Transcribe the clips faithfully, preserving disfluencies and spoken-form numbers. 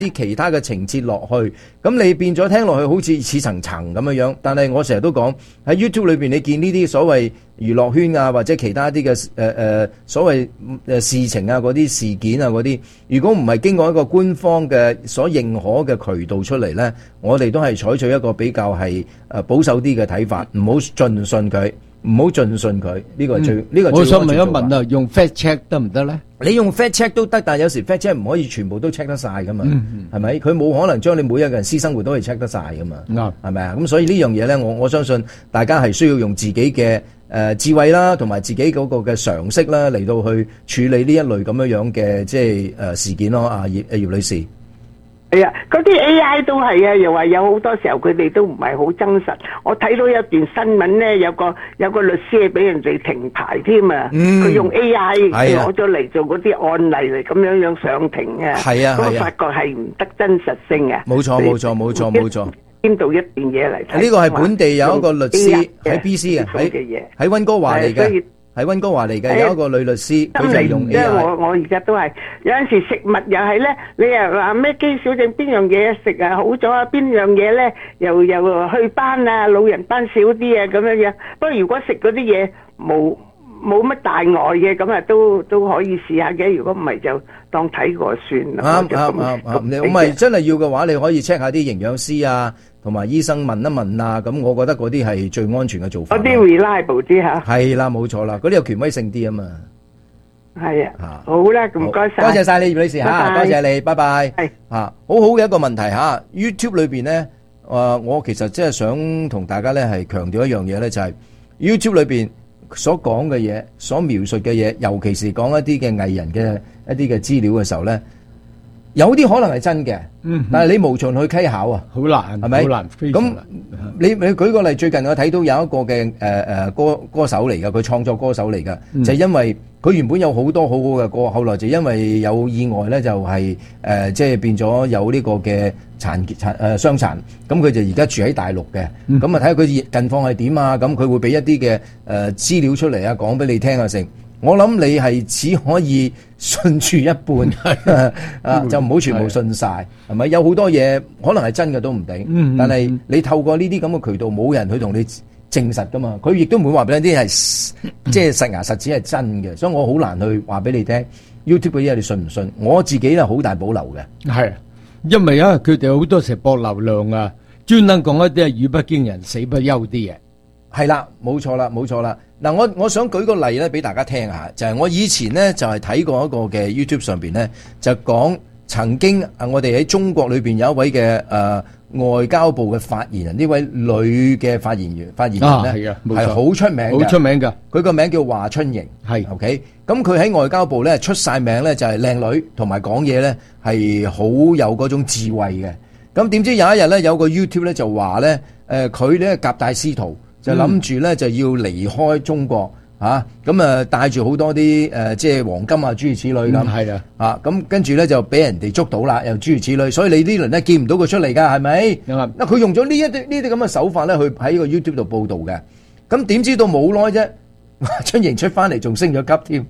啲其他嘅情節落去，咁你變咗聽落去好似似層層咁樣樣。但係我成日都講喺 YouTube 裏邊，你見呢啲所謂娛樂圈啊，或者其他啲嘅誒誒所謂誒事情啊，嗰啲事件啊嗰啲，如果唔係經過一個官方嘅所認可嘅渠道出嚟咧，我哋都係採取一個比較係誒保守啲嘅睇法，唔好盡信佢。唔好盡信佢，呢個係最呢個。 我想問一問啊，用 fact check 得唔得咧？ 你用 fact check 都得，但係有時 fact check 唔可以全部都 check 得晒噶嘛，係咪？佢冇可能將你每一個人私生活都可以 check 得晒噶嘛，係咪啊？咁所以呢樣嘢咧，我我相信大家係需要用自己嘅誒智慧啦，同埋自己嗰個嘅常識啦，嚟到去處理呢一類咁樣樣嘅即係誒事件咯。阿葉葉女士。 係啊，嗰啲 A I 都係啊，又話有好多時候佢哋都唔係好真實。我睇到一段新聞咧，有個有個律師係俾人哋停牌添啊，佢、嗯、用 A I 攞咗嚟做嗰啲案例嚟咁樣樣上庭啊。係啊，我發覺係唔得真實性啊。冇錯冇錯冇錯冇錯。邊度一段嘢嚟睇？呢個係本地有一個律師喺 B C 嘅，喺喺溫哥華嚟嘅。喺溫哥華嚟嘅有一個女律師，佢就用 A I。我我而家都係有陣時食物又係咧，你又話咩肌少症邊樣嘢食啊好咗啊，邊樣嘢咧又又去斑啊，老人斑少啲啊咁樣樣。不過如果食嗰啲嘢冇冇乜大礙嘅，咁啊都都可以試下嘅。如果唔係就當睇過算啦。啱啱啱啱，你唔係真係要嘅話，你可以 check 下啲營養師啊。同埋醫生問一問啊，咁我覺得嗰啲係最安全嘅做法。嗰啲 reliable 啲嚇。係啦，冇錯啦，嗰啲有權威性啲啊嘛。係啊。好啦，咁唔該曬。多謝曬你葉女士嚇，多謝你，拜拜。係。嚇，好好嘅一個問題嚇。YouTube 裏邊咧，誒，我其實即係想同大家咧係強調一樣嘢咧，就係 YouTube 裏邊所講嘅嘢，所描述嘅嘢，尤其是講一啲嘅藝人嘅一啲嘅資料嘅時候咧。有啲可能係真嘅，嗯、但係你無從去稽考啊，好難，係咪？好難。咁你你舉個例，最近我睇到有一個嘅誒誒歌歌手嚟㗎，佢創作歌手嚟㗎，嗯、就係因為佢原本有好多好好嘅歌，後來就因為有意外咧，就係誒即係變咗有呢個嘅殘殘誒傷殘，咁佢就而家住喺大陸嘅，咁啊睇下佢近況係點啊，咁佢會俾一啲嘅誒資料出嚟啊，講俾你聽啊成。我諗你係只可以信住一半，啊就唔好全部信晒，係咪？有好多嘢可能係真嘅都唔定，嗯、但係你透過呢啲咁嘅渠道，冇人去同你證實噶嘛，佢亦都唔會話俾你啲係即係實牙實齒係真嘅，所以我好難去話俾你聽 YouTube 嘅嘢你信唔信？我自己咧好大保留嘅，係因為啊，佢哋好多時博流量啊，專登講一啲係語不驚人死不休啲嘢。 係啦，冇錯啦，冇錯啦。嗱，我我想舉個例咧，俾大家聽下，就係、是、我以前咧就係、是、睇過一個嘅 YouTube 上邊咧，就講曾經啊，我哋喺中國裏邊有一位嘅誒、呃、外交部嘅發言人，呢位女嘅發言員發言人咧係好出名，好出名噶。佢個名叫華春瑩，係 OK。咁佢喺外交部咧出晒名咧，就係靚女，同埋講嘢咧係好有嗰種智慧嘅。咁點知有一日咧，有個 YouTube 咧就話咧，誒佢咧夾帶私逃。就諗住咧就要離開中國嚇，咁啊帶住好多啲誒即係黃金啊諸如此類咁，係啊嚇，咁跟住咧就俾人哋捉到啦，又諸如此類，所以你呢輪咧見唔到佢出嚟㗎，係咪？嗱佢用咗呢一啲呢啲咁嘅手法咧，去喺個 YouTube 度報導嘅，咁點知道冇耐啫，春瑩出翻嚟仲升咗級添，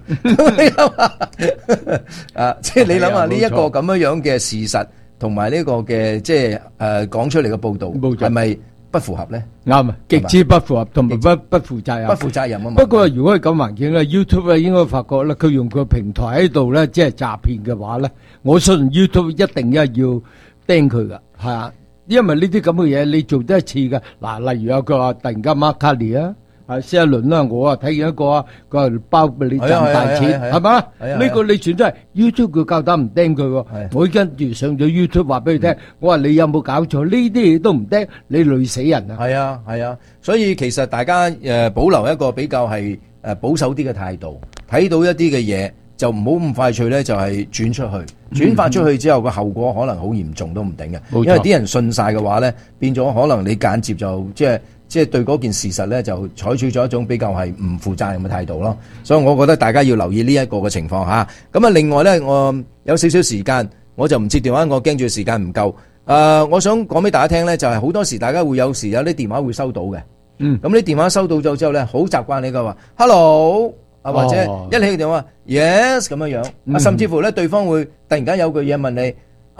啊！即係你諗下呢一個咁樣樣嘅事實，同埋呢個嘅即係誒講出嚟嘅報導，係咪？不符合咧， 啱啊，極之不符合，同埋不不負責任， 不負責任啊嘛。 不過如果係咁環境咧 ，YouTube 咧應該發覺咧，佢用個平台喺度咧，即係詐騙嘅話咧，我相信 YouTube 一定要釘佢噶，係啊，因為呢啲咁嘅嘢你做得一次噶，嗱，例如有個話突然間 Mark Carney 啊。係新一輪啦，我啊睇見一個啊，佢係包俾你賺大錢，係嘛？呢個你全都係 YouTube 佢夠膽唔釘佢喎。我跟住上咗 YouTube 話俾佢聽，我話你有冇搞錯？呢啲嘢都唔釘，你累死人啊！ 係啊係啊，所以其實大家誒保留一個比較係誒保守啲嘅態度，睇到一啲嘅嘢就唔好咁快脆咧，就係轉出去，轉發出去之後個後果可能好嚴重都唔定嘅，因為啲人信晒嘅話咧，變咗可能你間接就即係。即係對嗰件事實咧，就採取咗一種比較係唔負責任嘅態度咯。所以我覺得大家要留意呢一個嘅情況嚇。咁啊，另外咧，我有少少時間，我就唔接電話，我驚住時間唔夠。誒、呃，我想講俾大家聽咧，就係、是、好多時大家會有時有啲電話會收到嘅。嗯。咁啲電話收到咗之後咧，好習慣你嘅話 ，hello 啊，或者一起個電話 yes 咁樣樣。啊、嗯，甚至乎咧，對方會突然間有句嘢問你。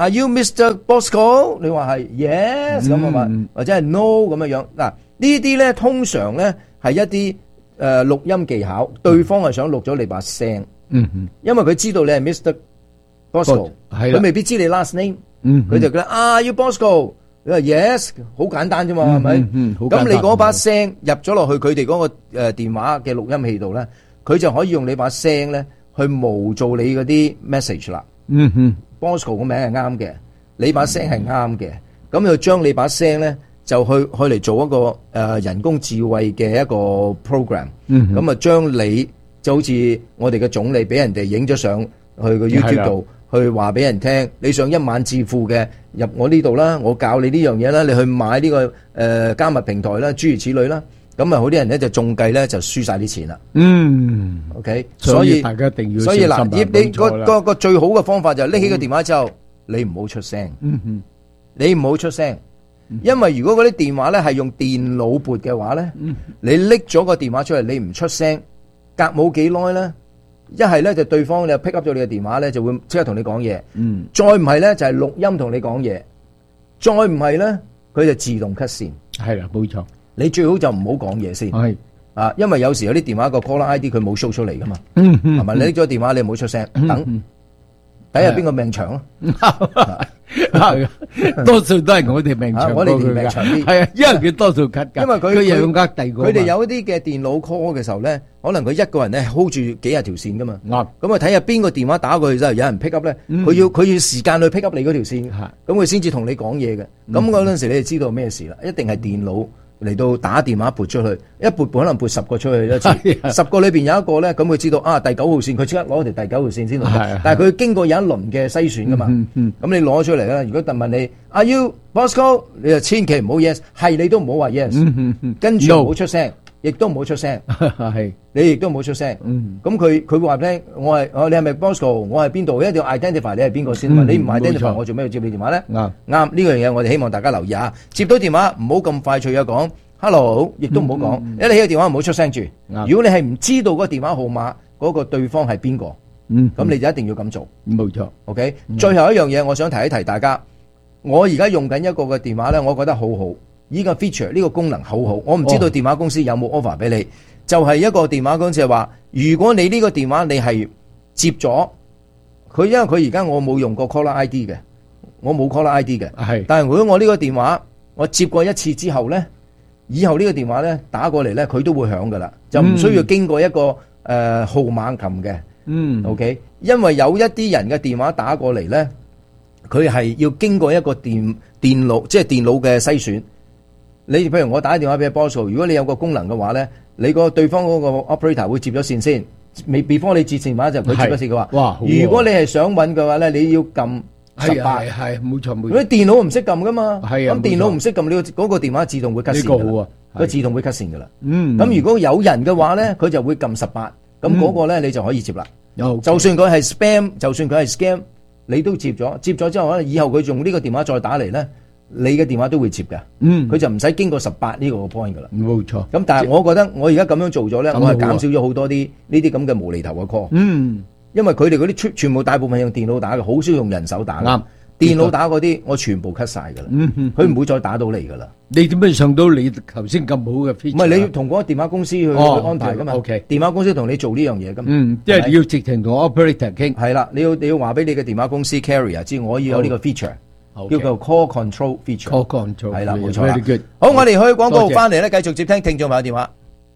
Are you Mister Bosco？ 你話係 yes 咁啊嘛，或者係 no 咁樣樣。嗱呢啲咧通常咧係一啲誒錄音技巧，對方係想錄咗你把聲， 嗯嗯， 因為佢知道你係 Mister Bosco， 係啦， 佢未必知你 last name， 嗯， 佢就覺得啊 you Bosco， 你話 yes， 好簡單啫嘛，係咪？ 嗯，好簡單。 咁你嗰把聲入咗落去佢哋嗰個誒電話嘅錄音器度咧，佢就可以用你把聲咧去模造你嗰啲 message 啦。 嗯嗯 Bosco 個名係啱嘅，你把聲係啱嘅，咁就將你把聲咧就去去嚟做一個誒、呃、人工智慧嘅一個 program，咁啊將你就好似我哋嘅總理俾人哋影咗上去個 YouTube 度，去話俾人聽，你想一晚致富嘅入我呢度啦，我教你呢樣嘢啦，你去買呢、這個誒、呃、加密平台啦，諸如此類啦。咁啊，好啲人咧就中計咧就輸晒啲錢啦。 嗯 ，OK， 所以大家一定要所以嗱，你你個個個個最好嘅方法就係拎起個電話之後，你唔好出聲。 嗯嗯， 你唔好出聲，因為如果嗰啲電話咧係用電腦撥嘅話咧，你拎咗個電話出嚟，你唔出聲，隔冇幾耐咧，一係咧就對方你 pick up 咗你嘅電話咧，就會即刻同你講嘢。嗯，再唔係咧就係錄音同你講嘢，再唔係咧佢就自動 cut 線。 係啦，冇錯。 你最好就唔好講嘢先，係啊，因為有時有啲電話個 caller I D 佢冇 show 出嚟噶嘛， 嗯嗯， 係咪？你拎咗電話你唔好出聲，等睇下邊個命長咯， 多數都係我哋命長， 我哋條命長啲， 係啊，因為佢多數 cut 㗎， 因為佢佢又用呃第二個， 佢哋有一啲嘅電腦 call 嘅時候咧，可能佢一個人咧 hold 住幾廿條線噶嘛，咁啊睇下邊個電話打過去之後有人 pick up 咧，佢要佢要時間去 pick up 你嗰條線，咁佢先至同你講嘢嘅，咁嗰陣時你就知道咩事啦，一定係電腦嚟到打電話撥出去，一撥可能撥十個出去一次，十個裏邊有一個咧，咁佢知道啊第九號線，佢即刻攞條第九號線先嚟，但係佢經過有一輪嘅篩選噶嘛，咁你攞出嚟啦。如果問你 Are you Bosco？ 你就千祈唔好 yes， 係你都唔好話 yes， 跟住唔好出聲，亦都唔好出聲，係你亦都唔好出聲。咁佢佢會話聽，我係我你係咪 Bosco？ 我係邊度？一定要 identify 你係邊個先嘛？你唔 identify 我做咩要接你電話咧？啱啱呢樣嘢，我哋希望大家留意下。接到電話唔好咁快脆啊講 hello， 亦都唔好講。一你起個電話唔好出聲住。如果你係唔知道嗰個電話號碼嗰個對方係邊個，咁你就一定要咁做。冇錯。OK，最後一樣嘢，我想提一提大家。我而家用緊一個嘅電話咧，我覺得好好。依個 feature 呢個功能好好，我唔知道電話公司有冇 offer 俾你，就係一個電話公司係話，如果你呢個電話你係接咗佢，因為佢而家我冇用過 caller I D 嘅，我冇 caller I D 嘅，係。但係如果我呢個電話我接過一次之後咧，以後呢個電話咧打過嚟咧，佢都會響噶啦，就唔需要經過一個誒、呃、號碼琴嘅，嗯 ，OK， 因為有一啲人嘅電話打過嚟咧。佢係要經過一個電電腦，即係電腦嘅篩選。你譬如我打電話俾 Bosco， 如果你有個功能嘅話咧，你個對方嗰個 operator 會接咗線先，未 before 你接線話就佢接咗線嘅話。哇！如果你係想揾嘅話咧，你要撳十八。係係冇錯冇錯。如果電腦唔識撳噶嘛，係啊。咁電腦唔識撳，你嗰個電話自動會 cut 線㗎啦。呢個好啊，佢自動會 cut 線㗎啦。嗯。咁如果有人嘅話咧，佢就會撳十八，咁嗰個咧你就可以接啦。有。就算佢係 spam，就算佢係 scam。你都接咗，接咗之後咧，以後佢用呢個電話再打嚟咧，你嘅電話都會接嘅。嗯，佢就唔使經過十八呢個 point 噶啦。冇錯。咁但係我覺得我而家咁樣做咗咧，我係減少咗好多啲呢啲咁嘅無厘頭嘅 call。嗯，因為佢哋嗰啲全全部大部分用電腦打嘅，好少用人手打。啱。電腦打嗰啲我全部 cut 晒噶啦。嗯嗯。佢唔會再打到你噶啦。你點樣上到你頭先咁好嘅 feature？唔係你要同嗰個電話公司去安排噶嘛。OK。電話公司同你做呢樣嘢噶嘛。嗯，即係你要直情同 operator 傾。係啦，你要你要話俾你嘅電話公司 carrier 知，我要有呢個 feature，叫做 call control feature。call control 係啦，冇錯啦。Very good。好，我哋去廣告翻嚟咧，繼續接聽聽眾朋友電話。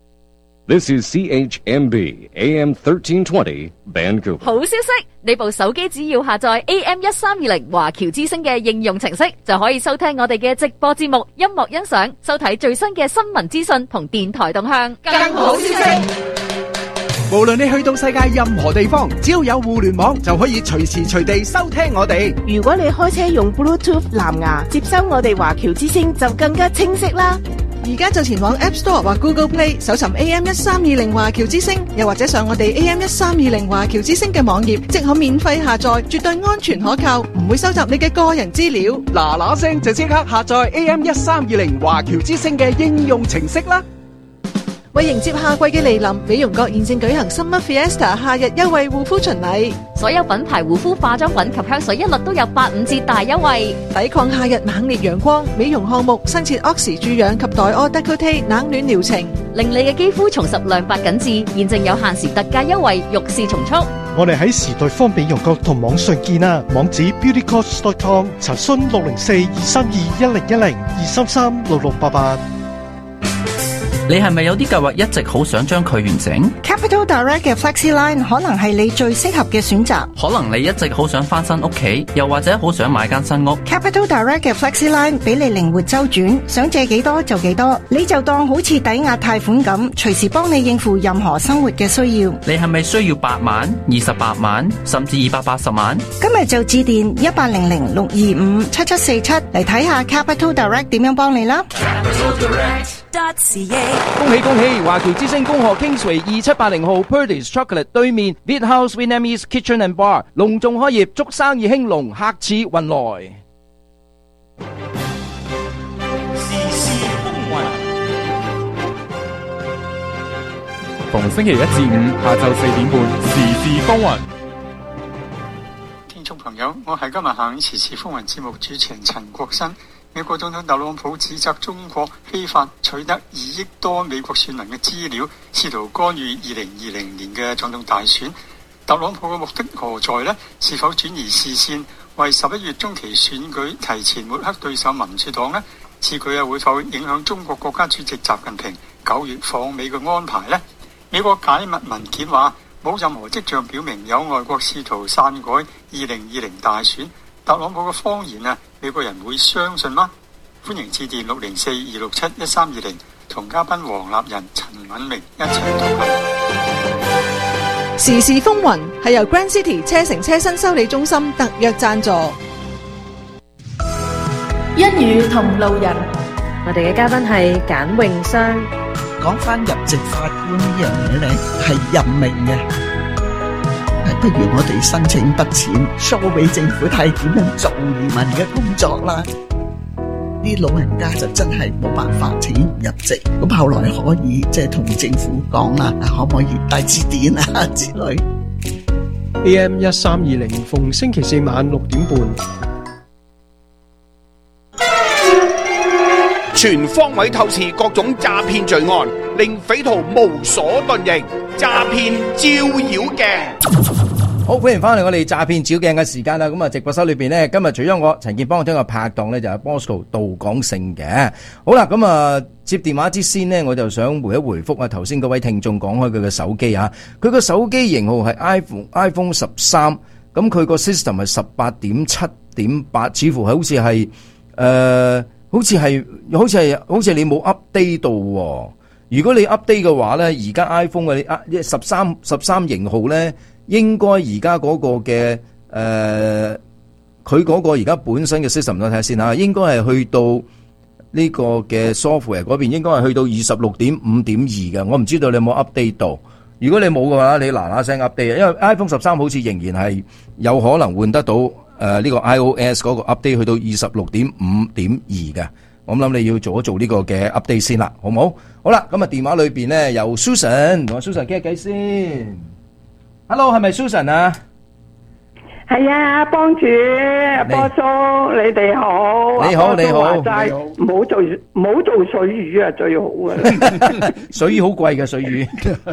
This is C H M B A M thirteen twenty Vancouver。 好消息，你部手機只要下載 A M 一三二零華僑之聲嘅應用程式，就可以收聽我哋嘅直播節目、音樂欣賞、收睇最新嘅新聞資訊同電台動向。更好消息， 無論你去到世界任何地方，只要有互聯網，就可以隨時隨地收聽我哋。 如果你開車用 Bluetooth 藍牙接收我哋華僑之聲，就更加清晰啦。 而家就前往 App Store 或 Google Play 搜尋 A M 一三二零華僑之聲，又或者上我哋 A M 一三二零華僑之聲嘅網頁，即可免費下載，絕對安全可靠，唔會收集你嘅個人資料。 嗱嗱聲就即刻下載 A M 一三二零華僑之聲嘅應用程式啦！ 為迎接夏季嘅嚟臨，美容閣現正舉行 Summer Fiesta 夏日優惠護膚巡禮， 所有品牌護膚化妝品及香水一律都有八五折大優惠， 抵抗夏日猛烈陽光。美容項目新設 Oxy 注氧及黛柯 Decote 冷暖療程， 令你嘅肌膚重拾亮白緊緻。現正有限時特價優惠，欲試從速。 我哋喺時代方美容閣同網上見啊，網址 beauty cost dot com， 查詢六零四二三二一零一零二三三六六八八。 你係咪有啲計劃一直好想將佢完成？ Capital Direct 嘅 FlexiLine 可能係你最適合嘅選擇。 可能你一直好想翻新屋企，又或者好想買間新屋。 Capital Direct 嘅 FlexiLine 俾你靈活周轉，想借幾多就幾多，你就當好似抵押貸款咁，隨時幫你應付任何生活嘅需要。 你係咪需要八萬、二十八萬，甚至二百八十萬？ 今日就致電一八零零六二五七七四七嚟睇下 Capital Direct 點樣幫你啦。 恭喜恭喜！華僑之星恭賀 Kingsway 二七八零號 Purdey's Chocolate 對面 Beat House Vietnamese Kitchen and Bar 隆重開業，祝生意興隆，客似雲來。 時事風雲，逢星期一至五下晝四點半，時事風雲。 聽眾朋友，我係今日下午時事風雲節目主持人陳國新。美國總統特朗普指責中國非法取得二億多美國選民嘅資料，試圖干預二零二零年嘅總統大選。特朗普嘅目的何在呢？是否轉移視線，為十一月中期選舉提前抹黑對手民主黨呢？此舉又會否影響中國國家主席習近平九月訪美嘅安排呢？美國解密文件話，冇任何跡象表明有外國試圖篡改二零二零大選。特朗普嘅謊言啊，美國人會相信嗎？歡迎致電六零四二六七一三二零，同嘉賓黃立仁、陳敏明一齊討論。 時事風雲係由 Grand City 車城車身修理中心特約贊助。 一語同路人，我哋嘅嘉賓係簡詠雙。 講翻入籍法官呢樣嘢咧，係任命嘅。不如我哋申請筆錢 show 俾政府睇點樣做移民嘅工作啦。啲老人家就真係冇辦法錢入籍，咁後來可以即係同政府講啦，可唔可以帶字典啊之類。 A M 一三二零逢星期四晚六點半， 全方位透視各種詐騙罪案，令匪徒無所遁形。詐騙照妖鏡。 好，歡迎翻嚟我哋詐騙照鏡嘅時間啦。咁啊，直播室裏邊呢，今日除咗我陳健邦，我聽個拍檔呢，就係 Bosco 杜廣勝嘅。好啦，咁啊接電話之先呢，我就想回一回覆啊頭先嗰位聽眾講開佢嘅手機啊，佢個手機型號係 iPhone iPhone 十三，咁佢個 system 係十八點七點八，似乎係好似係誒，好似係好似係好似你冇 update 到喎。如果你 update 嘅話咧，而家 iPhone 嘅你十三十三型號咧，應該而家嗰個嘅誒，佢嗰個而家本身嘅 system 我睇下先吓，應該係去到呢個嘅 software 嗰邊，應該係去到二十六點五點二嘅。我唔知道你有冇 update 到。如果你冇嘅話，你嗱嗱聲 update，因為 iPhone 十三好似仍然係有可能換得到誒呢個 iOS 嗰個 update 去到二十六點五點二嘅。我諗你要做一做呢個嘅 update 先啦，好唔好？好啦，咁啊電話裏邊咧有 Susan， 同我 Susan 傾下偈先。Hello， 係咪 Susan 啊？ 係啊，幫主波叔，你哋好。 你好，你好。 唔好做唔好做水魚啊，最好啊。 水魚好貴嘅水魚。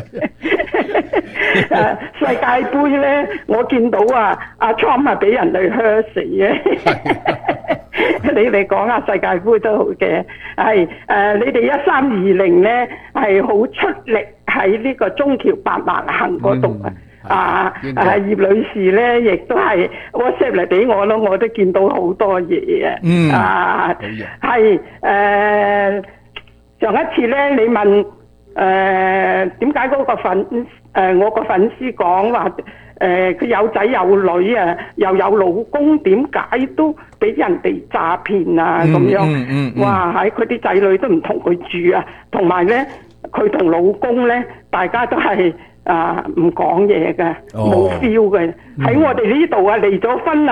誒，世界盃咧，我見到啊，阿 Trump 係俾人哋嚇死嘅。你哋講下世界盃都好嘅，係誒、呃，你哋一三二零咧係好出力喺呢個中橋百萬行嗰度啊！啊啊，葉女士咧亦都係 WhatsApp 嚟俾我咯，我都見到好多嘢啊！嗯、啊，係誒、呃，上一次咧你問誒點解嗰個粉誒、呃、我個粉絲講話。誒，佢、呃、有仔有女啊，又有老公，點解都俾人哋詐騙啊？咁、嗯、樣，嗯嗯嗯、哇！喺佢啲仔女都唔同佢住啊，同埋咧，佢同老公咧，大家都係啊唔講嘢嘅，冇 feel 嘅。喺我哋呢度啊，離咗婚啊，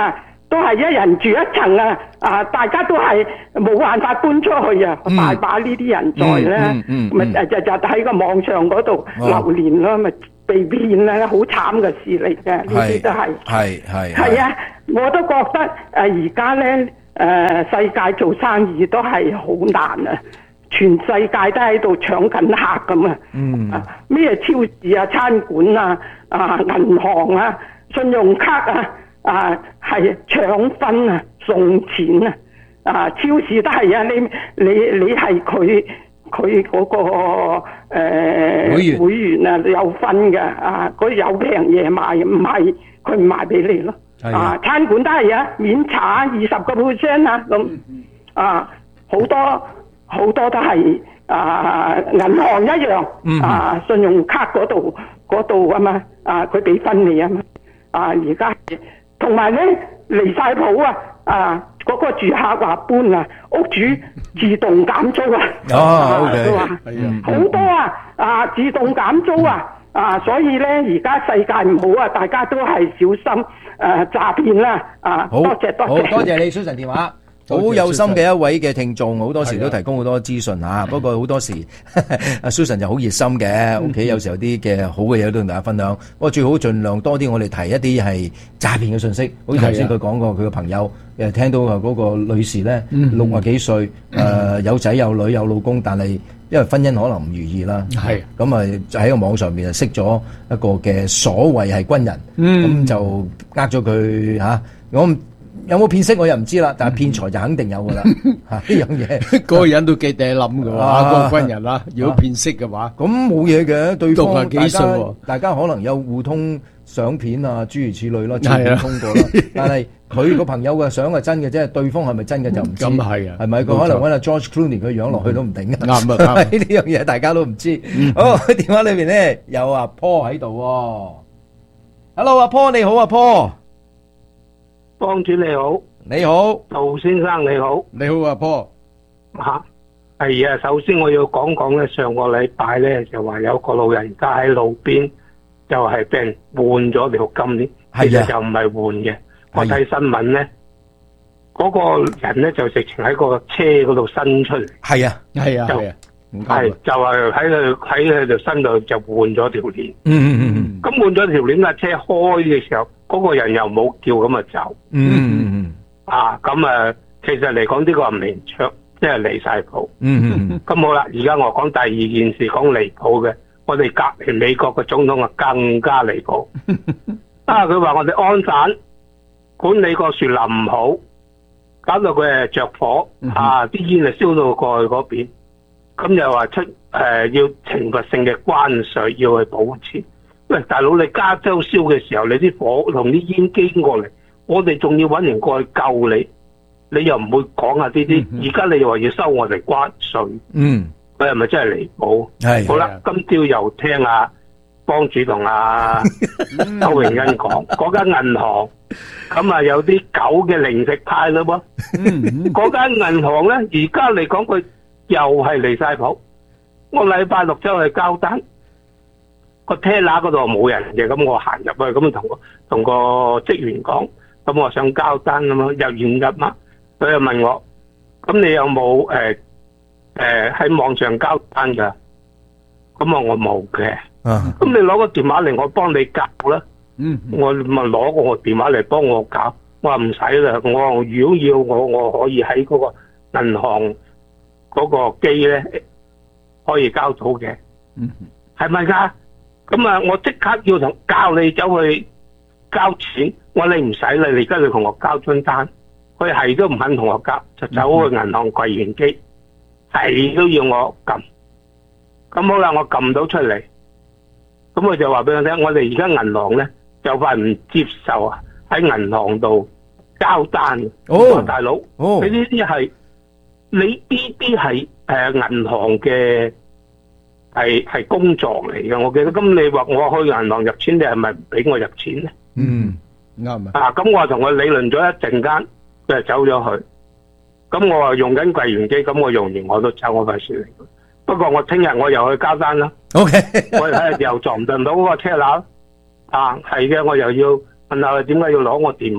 都係一人住一層啊！啊，大家都係冇辦法搬出去啊！ 嗯大把呢啲人在咧， 嗯嗯嗯咪日日喺個網上嗰度流連咯，咪被騙啦，好慘嘅事嚟嘅，呢啲都係。 係係係啊，我都覺得誒而家咧誒世界做生意都係好難啊！全世界都喺度搶緊客咁啊！ 嗯， 咩超市啊、餐館啊、啊銀行啊、信用卡啊。啊，係搶分啊，送錢啊，啊，超市都係啊，你你你係佢佢嗰個誒、呃、 會員會員啊有分嘅啊，嗰有平嘢賣，唔係佢唔賣俾你咯。啊，餐館都係啊，免查二十個 percent 啊，咁啊好多好多都係啊銀行一樣、嗯、啊，信用卡嗰度嗰度啊嘛，啊佢俾分你啊嘛，啊而家。同埋咧離晒譜啊！啊，嗰、那個住客話搬啊，屋主自動減租啊！ 哦，OK， 佢話好多啊！啊，自動減租啊！啊，所以咧而家世界唔好啊，大家都係小心誒詐騙啦！啊， 好多謝多謝， 好多謝你 Susan 電話。好有心嘅一位嘅聽眾，好多時都提供好多資訊嚇。不過好多時阿 Susan 就好熱心嘅，屋企有時候啲嘅好嘅嘢都同大家分享。不過最好盡量多啲我哋提一啲係詐騙嘅信息。好似頭先佢講過，佢嘅朋友誒聽到嗰個女士咧六啊幾歲，誒有仔有女有老公，但係因為婚姻可能唔如意啦，係咁啊就喺個網上面就識咗一個嘅所謂係軍人，咁、嗯、就呃咗佢嚇我。有冇騙色我又唔知啦，但係騙財就肯定有噶啦，吓呢樣嘢， 嗰個人都幾抵諗噶喎，嗰個軍人啦，如果騙色嘅話， 咁冇嘢嘅，對方六十幾歲喎， 大家可能有互通相片啊，諸如此類咯，照片通過啦。但係佢個朋友嘅相係真嘅啫，對方係咪真嘅就唔知。咁係啊，係咪佢可能揾阿 George Clooney 佢樣落去都唔定啊？啱啊，呢樣嘢大家都唔知。好，電話裏邊咧有阿 Paul 喺度。Hello， 阿 Paul 你好，阿 Paul。 幫主你好， 你好， 杜先生你好， 你好阿波， 吓係啊。首先我要講講咧，上個禮拜咧就話有個老人家喺路邊就係俾人換咗條金鏈，其實就唔係換嘅。我睇新聞咧，嗰個人咧就直情喺個車嗰度伸出嚟， 係啊，係啊， 就係係就係喺佢喺佢條身度就換咗條鏈。 嗯嗯嗯， 咁換咗條鏈架車開嘅時候。嗰個人又冇叫咁啊走， 嗯嗯嗯， 啊咁啊，其實嚟講呢個唔離譜，即係離晒譜， 嗯嗯， 咁好啦，而家我講第二件事，講離譜嘅，我哋隔離美國嘅總統啊更加離譜，啊佢話我哋安省管理個樹林唔好，搞到佢誒着火，嗯、啊啲煙啊燒到過去嗰邊，咁又話出誒、呃、要懲罰性嘅關稅要去保持。喂，大佬，你加州燒嘅時候，你啲火同啲煙經過嚟，我哋仲要揾人過去救你，你又唔會講下呢啲？而家、嗯、你又話要收我哋關稅，嗯，佢係咪真係離譜？係好啦，今朝又聽阿幫主同阿周榮恩講，嗰間銀行咁啊有啲狗嘅零食派咯噃，嗰間銀行咧而家嚟講佢又係離晒譜，我禮拜六周去交單。個 teller 嗰度冇人嘅，咁我行入去，咁同同個職員講，咁我想交單咁樣，入完入嘛，佢又問我，咁你有冇誒誒喺網上交單噶？咁啊我冇嘅，咁你攞個電話嚟，我幫你交啦。嗯，我咪攞個電話嚟幫我搞，我話唔使啦，我如果要我我可以喺嗰個銀行嗰個機咧可以交到嘅，嗯，係咪噶？咁啊！我即刻要同教你走去交錢，我話你唔使啦，你而家要同我交張單，佢係都唔肯同我交，就走去銀行櫃員機，係都要我撳。咁好啦，我撳到出嚟，咁佢就話俾我聽，我哋而家銀行咧就快唔接受啊，喺銀行度交單。哦，大佬，哦，你呢啲係你呢啲係誒銀行嘅。係係工作嚟嘅，我記得。咁你話我去銀行入錢，你係咪唔俾我入錢咧？嗯，啱啊。啊，咁我同佢理論咗一陣間，佢就走咗去。咁我話用緊櫃員機，咁我用完我都走，我費事嚟。不過我聽日我又去交單啦。O K， 我睇下又撞唔撞到嗰個車佬。啊，係嘅，我又要問下佢點解要攞我電話，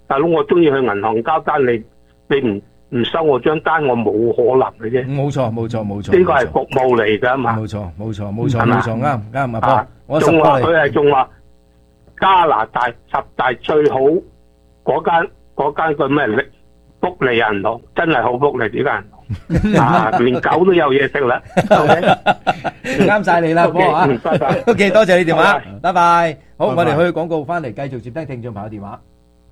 大佬我中意去銀行交單，你你唔唔收我張單，我冇可能嘅啫。 冇錯冇錯冇錯， 呢個係服務嚟㗎嘛。 冇錯冇錯冇錯冇錯，啱啱阿波，我仲話十個佢係仲話加拿大十大最好嗰間嗰間個咩力福利銀行，真係好福利呢間銀行。啊！連狗都有嘢食啦， 啱晒你啦，波啊！OK， 多謝你電話，拜拜。好，我哋去廣告翻嚟，繼續接聽聽眾朋友電話。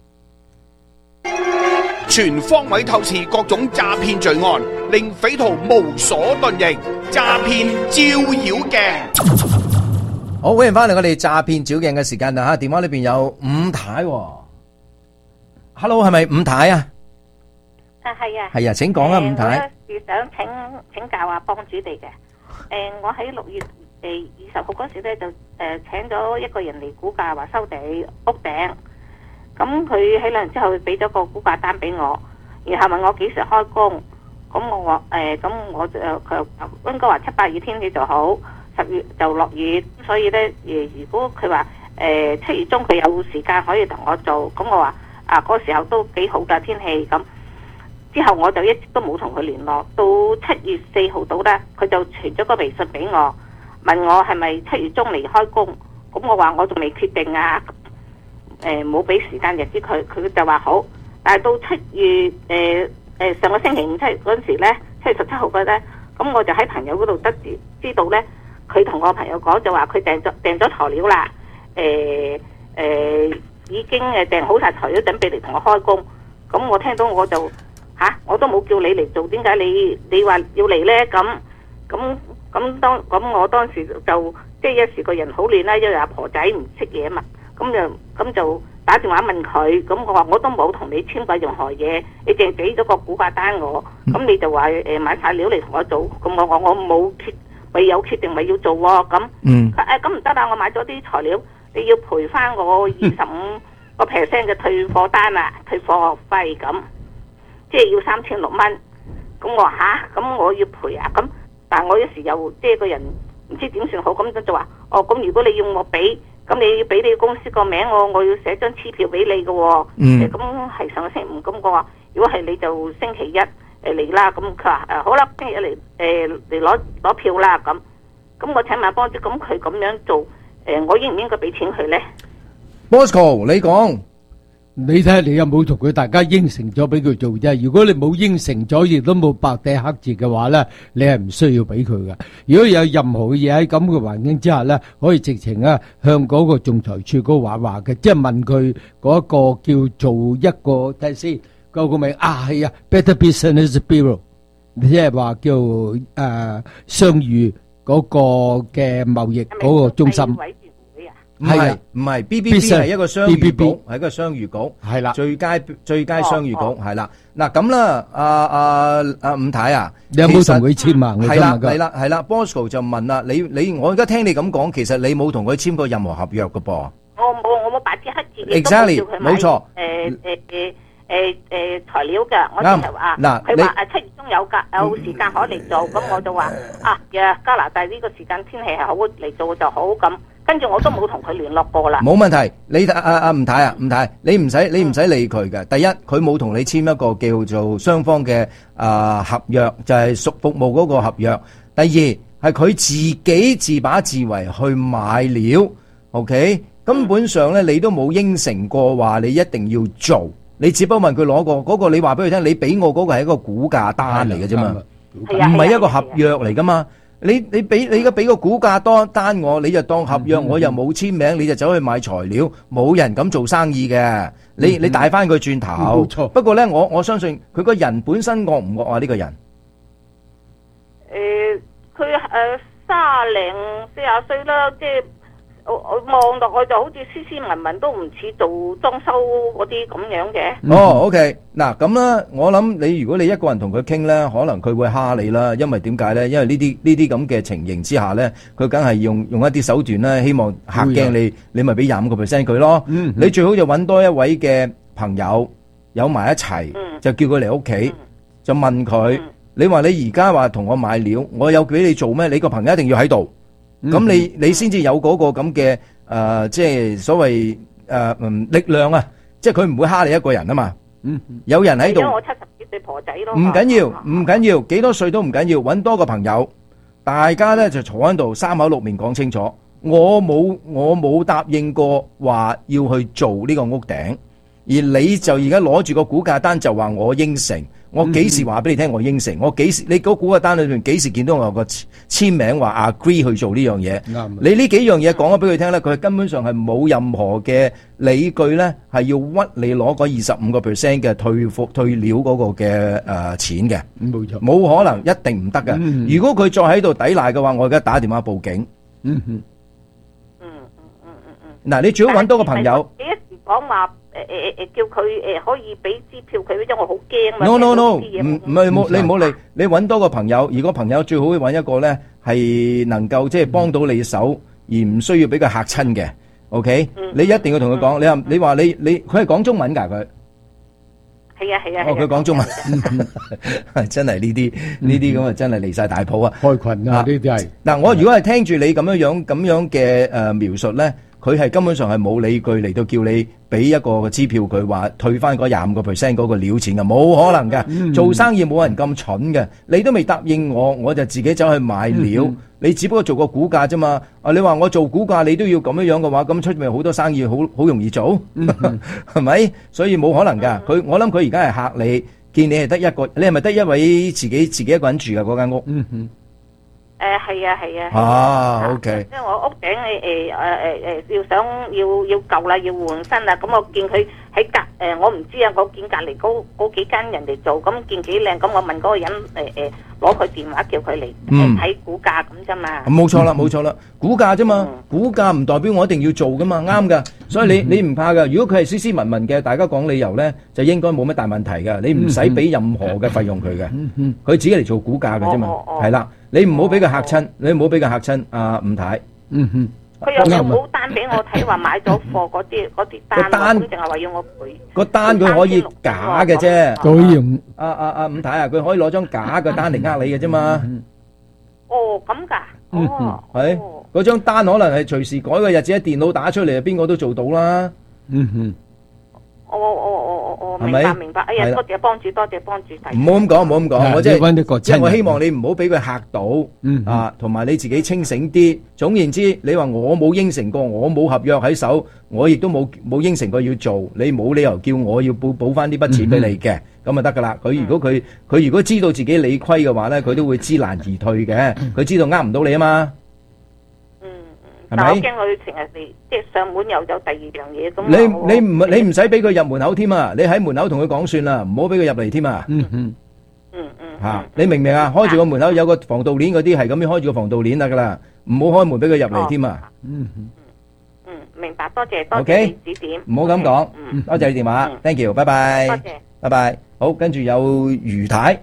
全方位透視各種詐騙罪案，令匪徒無所遁形。詐騙照妖鏡。 好，歡迎翻嚟我哋詐騙照鏡嘅時間啦吓，電話裏邊有伍太。Hello， 係咪伍太啊？ 啊，係啊， 係啊，請講啊，伍太。 我咧是想請請教下幫主哋嘅。誒，我喺六月誒二十號嗰時咧就誒請咗一個人嚟估價，話收地屋頂。咁佢喺兩日之後俾咗個估價單俾我，然後問我幾時開工。咁我話誒，咁我就佢應該話七八月天氣就好，十月就落雨，所以咧誒，如果佢話誒七月中佢有時間可以同我做，咁我話啊嗰個時候都幾好㗎天氣咁。之後我就一直都冇同佢聯絡，到七月四號到咧，佢就傳咗個微信俾我，問我係咪七月中嚟開工。咁我話我仲未決定啊，誒冇俾時間日子佢，佢就話好。但係到七月誒誒、呃、上個星期五七月嗰陣時咧，七月十七號嘅咧，咁我就喺朋友嗰度得知知道咧，佢同我朋友講就話佢訂咗訂咗材料啦，誒、呃、誒、呃、已經誒訂好晒材料，準備嚟同我開工。咁我聽到我就。吓、啊！我都冇叫你嚟做，點解你你話要嚟咧？咁咁咁當咁我當時就即係一時個人好亂啦，因為阿婆仔唔識嘢嘛，咁就咁就打電話問佢，咁我話我都冇同你簽過任何嘢，你淨係俾咗個估價單我，咁你就話誒、呃、買晒料嚟同我做，咁我我我冇決未有決定咪要做喎，咁嗯誒咁唔得啦，我買咗啲材料，你要賠翻我二十五個 percent 嘅退貨單啊，退貨費咁。即係要三千六蚊，咁我話吓，咁我要賠啊，咁但係我有時又即係個人唔知點算好，咁就話哦，咁如果你要我俾，咁你要俾你公司個名我，我要寫張支票俾你嘅喎，嗯，咁係上個星期五，咁我話如果係你就星期一誒嚟啦，咁佢話誒好啦，星期一嚟誒嚟攞攞票啦，咁咁我請問幫主，咁佢咁樣做誒、呃，我應唔應該俾錢佢咧 ？Bosco， 你講。 你睇下你有冇同佢大家應承咗俾佢做啫？如果你冇應承咗，亦都冇白底黑字嘅話咧，你係唔需要俾佢嘅。如果有任何嘅嘢喺咁嘅環境之下咧，可以直情啊向嗰個仲裁處嗰個話話嘅，即係問佢嗰一個叫做一個睇先，嗰個名啊係啊 Better Business Bureau， 即係話叫誒商譽嗰個嘅貿易嗰個中心。 唔係唔係 B B B 係一個商譽局，係一個商譽局，係啦，最佳最佳商譽局係啦。嗱咁啦，阿阿阿伍太啊， 你有冇同佢簽啊？ 係啦係啦係啦 Bosco 就問啦，你你我而家聽你咁講，其實你冇同佢簽過任何合約㗎噃。我冇我冇白紙黑字， exactly 冇錯。 誒誒誒誒誒材料㗎，我淨係話嗱，佢話誒七月中有㗎，有時間可嚟做，咁我就話啊，呀加拿大呢個時間天氣係好嚟做就好咁。跟住我都冇同佢聯絡過啦。 冇問題，你阿阿伍太啊，伍太，你唔使你唔使理佢嘅。第一，佢冇同你簽一個叫做雙方嘅啊合約，就係屬服務嗰個合約。第二係佢自己自把自為去買料 ，OK？根本上咧，你都冇應承過話你一定要做，你只不過問佢攞個嗰個，你話俾佢聽，你俾我嗰個係一個估價單嚟嘅啫嘛，唔係一個合約嚟噶嘛。你你俾你而家俾個估價單單我，你就當合約，我又冇簽名，你就走去買材料，冇人咁做生意嘅。你你帶翻佢轉頭，冇錯。不過咧，我我相信佢個人本身惡唔惡啊？呢個人， 誒，佢誒卅零四十歲啦，即係我我望落去就好似斯斯文文，都唔似做裝修嗰啲咁樣嘅。 哦，OK，嗱咁啦，我諗你如果你一個人同佢傾咧，可能佢會蝦你啦，因為點解咧？因為呢啲呢啲咁嘅情形之下咧，佢梗係用用一啲手段咧，希望嚇驚你，你咪俾廿五個 percent 佢咯。嗯，你最好就揾多一位嘅朋友有埋一齊，就叫佢嚟屋企，就問佢，你話你而家話同我買料，我有俾你做咩？你個朋友一定要喺度。咁、嗯、你你先至有嗰個咁嘅誒，即係所謂誒嗯力量啊， 即係佢唔會蝦你一個人啊嘛。有人喺度。 因為我七十幾歲婆仔咯。 唔緊要，唔緊要，幾多歲都唔緊要，揾多個朋友，大家咧就坐喺度三口六面講清楚。我冇我冇答應過話要去做呢個屋頂，而你就而家攞住個估價單就話我應承。我幾時話俾你聽我應承？我幾時你嗰估價單裏面幾時見到我有個簽名話 agree 去做呢樣嘢？ 啱。 你呢幾樣嘢講咗俾佢聽咧，佢根本上係冇任何嘅理據咧，係要屈你攞嗰二十五個 percent 嘅退貨退料嗰個嘅誒錢嘅。 冇錯， 冇可能，一定唔得嘅。 嗯如果佢再喺度抵賴嘅話，我而家打電話報警。 嗯嗯嗱，你最好揾多個朋友。 幾時講話誒誒誒叫佢誒可以俾支票佢，因為我好驚嘛。 No no no，唔聽到啲嘢唔係冇你唔好理，你揾多個朋友。如果朋友最好揾一個咧係能夠即係幫到你手，而唔需要俾佢嚇親嘅。OK，你一定要同佢講。你話你話你你佢係講中文㗎佢。 係啊係啊。 哦，佢講中文，真係呢啲呢啲咁啊，真係離晒大譜啊！ 開群啊，呢啲係嗱，我如果係聽住你咁樣樣咁樣嘅誒描述咧，佢係根本上係冇理據嚟到叫你俾一個支票佢話退翻嗰廿五個 percent 嗰個料錢嘅，冇可能嘅。 嗯做生意冇人咁蠢嘅，你都未答應我，我就自己走去買料。 嗯你只不過做個估價啫嘛。啊，你話我做估價，你都要咁樣樣嘅話，咁出面好多生意好好容易做，係咪？所以冇可能㗎。佢我諗佢而家係嚇你，見你係得一個，你係咪得一位自己自己一個人住㗎嗰間屋？ 嗯嗯。 誒係啊係啊。 啊，OK。 即係我屋頂誒誒誒誒誒要想要要舊啦，要換新啦。咁我見佢喺隔誒，我唔知啊。我見隔離嗰嗰幾間人哋做，咁見幾靚，咁我問嗰個人誒誒攞佢電話叫佢嚟誒睇估價咁啫嘛。 冇錯啦，冇錯啦，估價啫嘛，估價唔代表我一定要做噶嘛，啱噶。所以你你唔怕噶，如果佢係斯斯文文嘅，大家講理由咧，就應該冇乜大問題噶。你唔使俾任何嘅費用佢嘅，佢自己嚟做估價嘅啫嘛，係啦。你唔好俾佢嚇親，你唔好俾佢嚇親。阿伍太， 嗯哼， 佢又有冇單俾我睇話買咗貨嗰啲嗰啲單， 單咁淨係話要我賠。 個單佢可以假嘅啫， 可以用阿阿阿伍太啊，佢可以攞張假嘅單嚟呃你嘅啫嘛。 哦，咁㗎。哦。 係嗰張單可能係隨時改個日子喺電腦打出嚟，邊個都做到啦。 嗯哼。 我我我我我係咪明白明白。哎呀，多謝幫主，多謝幫主。 唔好咁講，唔好咁講，我即係即即係我希望你唔好俾佢嚇到，啊，同埋你自己清醒啲。總言之，你話我冇應承過，我冇合約喺手，我亦都冇冇應承過要做，你冇理由叫我要補補翻呢筆錢俾你嘅，咁就得噶啦。佢如果佢佢如果知道自己理虧嘅話咧，佢都會知難而退嘅。佢知道呃唔到你啊嘛。係咪？ 但我驚佢成日嚟，即係上門又有第二樣嘢咁。 你你唔你唔使俾佢入門口添啊！你喺門口同佢講算啦，唔好俾佢入嚟添啊！ 嗯嗯嗯嗯。 嚇，你明唔明啊？開住個門口有個防盜鏈嗰啲係咁樣開住個防盜鏈得噶啦，唔好開門俾佢入嚟添啊！ 嗯嗯，明白，多謝多謝 OK， 你指點。 唔好咁講，多謝你電話，thank you，拜拜。 多謝， 拜拜。好，跟住有余太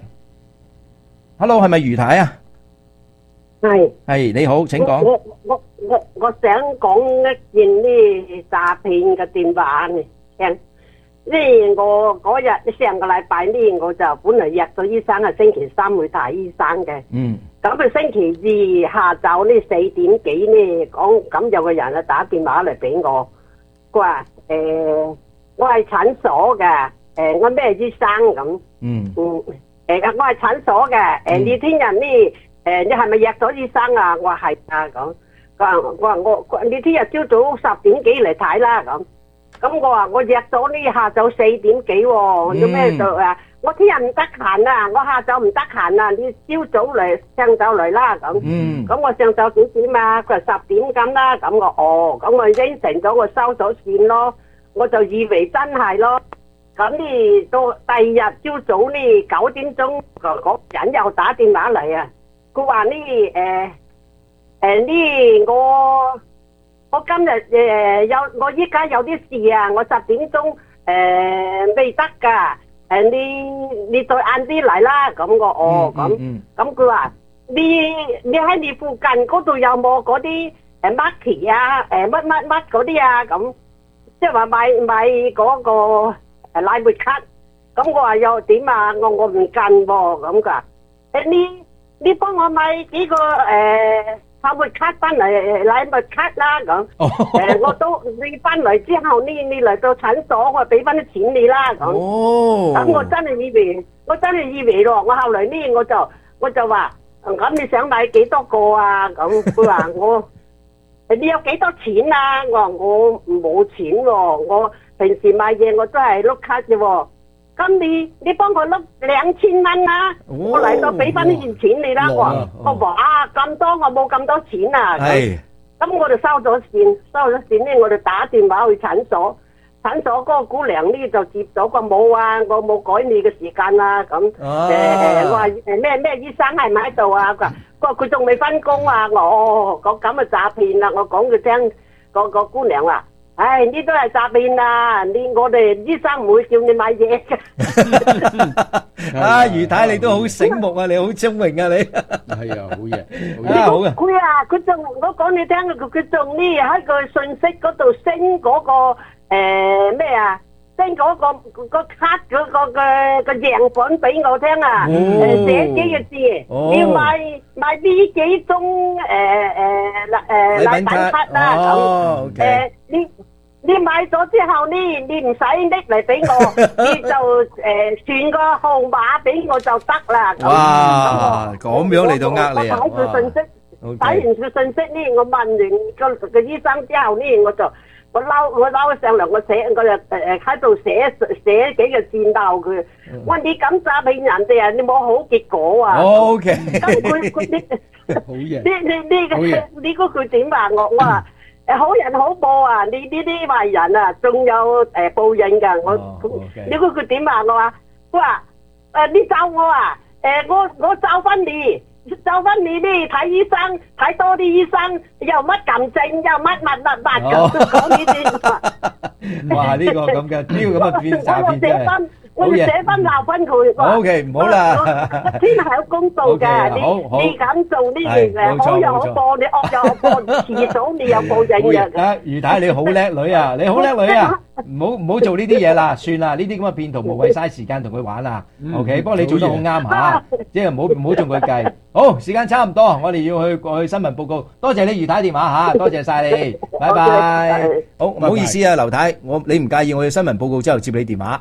，Hello，係咪余太啊？ 係係你好，請講。 我我我我想講一件呢詐騙嘅電話呢，聽呢我嗰日上個禮拜呢，我就本來約咗醫生係星期三會睇醫生嘅。 嗯。 咁佢星期二下晝呢四點幾呢講，咁有個人啊打電話嚟俾我，佢話誒我係診所嘅，誒我咩醫生咁。 嗯。 嗯誒我係診所嘅，誒你聽日呢？誒，你係咪約咗醫生啊？我話係啊，咁佢話我話我你聽日朝早十點幾嚟睇啦，咁咁我話我約咗呢下晝四點幾喎，做咩就誒？我聽日唔得閒啊，我下晝唔得閒啊，你朝早嚟上晝嚟啦，咁咁我上晝幾點啊？佢話十點咁啦，咁我哦，咁我應承咗，我收咗線咯，我就以為真係咯。咁呢到第二日朝早呢九點鐘，嗰人又打電話嚟啊！佢話呢誒誒呢我我今日誒有我依家有啲事啊，我十點鐘誒未得噶，誒你你再晏啲嚟啦。咁我哦咁咁佢話你你喺你附近嗰度有冇嗰啲誒 market 啊誒乜乜乜嗰啲啊？咁即係話買買嗰個誒奶沫卡。咁我話又點啊？我我唔近喎咁噶。誒你你幫我買幾個誒泡沫卡翻嚟禮物卡啦咁。誒，我都你翻嚟之後呢，你嚟到診所，我俾翻啲錢你啦咁。 哦， 咁我真係以為，我真係以為咯。我後來呢，我就我就話，咁你想買幾多個啊？咁佢話我，你有幾多錢啊？我話我冇錢喎，我平時買嘢我都係碌卡啫喎。咁你你幫我碌兩千蚊啦，我嚟到俾翻呢件錢你啦。我話我話啊咁多，我冇咁多錢啊。 係。 咁我就收咗線，收咗線呢，我就打電話去診所，診所嗰個姑娘呢就接咗個冇啊，我冇改你嘅時間啦。咁誒誒，我話誒咩咩醫生係咪喺度啊？佢話佢話佢仲未翻工啊。我哦講咁啊詐騙啦！我講佢聽，個個姑娘話。唉，呢都係詐騙啦！你我哋醫生唔會叫你買嘢嘅。 啊，余太你都好醒目啊，你好聰明啊，你係啊，好嘢， 啊好嘅。 佢啊，佢仲我講你聽，佢佢仲呢喺個信息嗰度升嗰個誒咩啊，升嗰個個卡嗰個嘅個樣本俾我聽啊，誒寫幾個字，要買買呢幾種誒誒誒禮品卡啦咁，誒你。你買咗之後呢，你唔使拎嚟俾我，你就誒傳個號碼俾我就得啦。 哇，咁樣嚟到呃你啊！ 我睇佢信息，睇完佢信息呢，我問完個個醫生之後呢，我就我嬲我嬲上嚟，我寫我就誒喺度寫寫幾個字鬧佢。我話你咁詐騙人哋啊，你冇好結果啊。 O K。 咁佢佢呢？ 好嘢。 呢呢呢個呢個佢點話我？我話。誒，好人好報啊！你呢啲壞人啊，仲有誒報應噶。我你估佢點話我啊？佢話誒，你咒我啊？誒，我我咒翻你，咒翻你呢睇醫生，睇多啲醫生，又乜癌症，又乜乜乜乜咁講呢啲。 哇！呢個咁嘅，呢個咁嘅變詐騙真係。 我要寫翻鬧翻佢。 O K，唔好啦， 天係有公道嘅。你你咁做呢樣嘢，好又好報，你惡又好報，遲早你有報應嘅。 啊，余太你好叻女啊，你好叻女啊！唔好唔好做呢啲嘢啦，算啦，呢啲咁嘅騙徒無謂嘥時間同佢玩啦。O K，不過你做得好啱嚇，即係唔好唔好中佢計。好，時間差唔多，我哋要去過去新聞報告。多謝你余太電話嚇，多謝曬你，拜拜。好，唔好意思啊，劉太，我你唔介意我去新聞報告之後接你電話。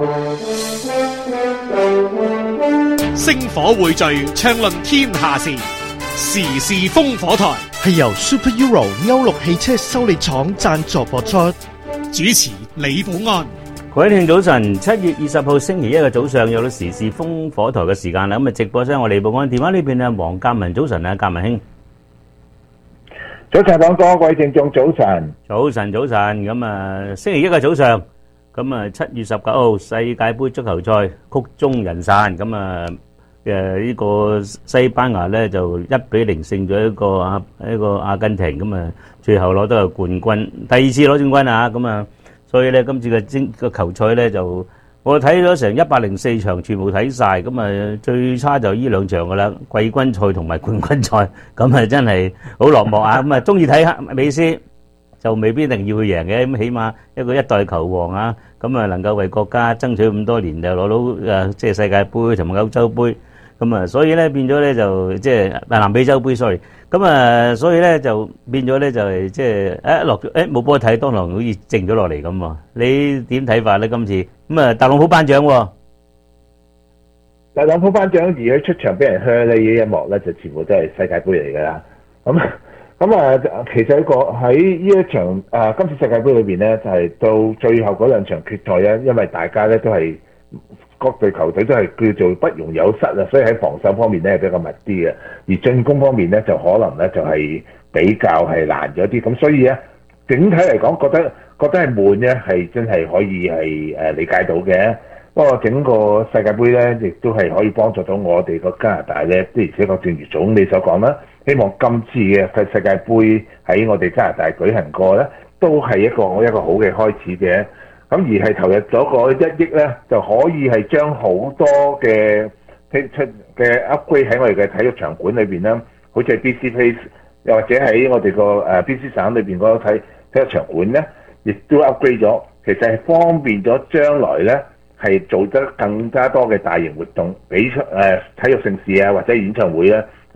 星火匯聚，暢論天下事，時事烽火台係由 Super Euro 歐陸汽車修理廠贊助播出。 主持李寶安。 各位聽早晨，七月二十號星期一嘅早上有到時事烽火台嘅時間啦。咁啊，直播室我李寶安電話呢邊啊，黃鑑文早晨啊，鑑文兄。 早晨，廣哥，各位聽眾早晨。 早晨，早晨。咁啊，星期一嘅早上。咁啊，七月十九號世界盃足球賽曲終人散，咁啊誒呢個西班牙咧就一比零勝咗一個阿一個阿根廷，咁啊最後攞到個冠軍，第二次攞冠軍啊！咁啊，所以咧今次嘅精個球賽咧就我睇咗成一百零四場，全部睇晒，咁啊最差就依兩場噶啦，季軍賽同埋冠軍賽，咁啊真係好落寞啊！咁啊中意睇美斯。就未必一定要去贏嘅，咁起碼一個一代球王啊，咁啊能夠為國家爭取咁多年，就攞到誒即係世界盃同埋歐洲盃，咁啊所以咧變咗咧就即係南美洲盃 sorry，咁啊所以咧就變咗咧就係即係誒落誒冇波睇，當堂好似靜咗落嚟咁喎。你點睇法咧今次？咁啊特朗普頒獎喎， 特朗普頒獎而佢出場俾人噓咧，呢一幕咧就全部都係世界盃嚟㗎啦，咁。咁啊，其實一個喺呢一場啊，今次世界盃裏邊咧，就係、是、到最後嗰兩場決賽咧，因為大家咧都係各隊球隊都係叫做不容有失啊，所以喺防守方面咧係比較密啲嘅，而進攻方面咧就可能咧就係比較係難咗啲。咁所以咧，整體嚟講覺得覺得係悶咧，係真係可以係誒理解到嘅。不過整個世界盃咧，亦都係可以幫助到我哋個加拿大咧，的而且確正如總理所講啦。希望今次嘅世界盃喺我哋加拿大舉行過咧，都係一個一個好嘅開始嘅。咁而係投入咗個一億咧，就可以係將好多嘅出嘅 upgrade 喺我哋嘅體育場館裏邊啦，好似係 B C Place， 又或者喺我哋個誒 B C 省裏邊嗰個體體育場館咧，亦都 upgrade 咗。其實係方便咗將來咧係做得更加多嘅大型活動，比出誒體育盛事啊或者演唱會啊。咁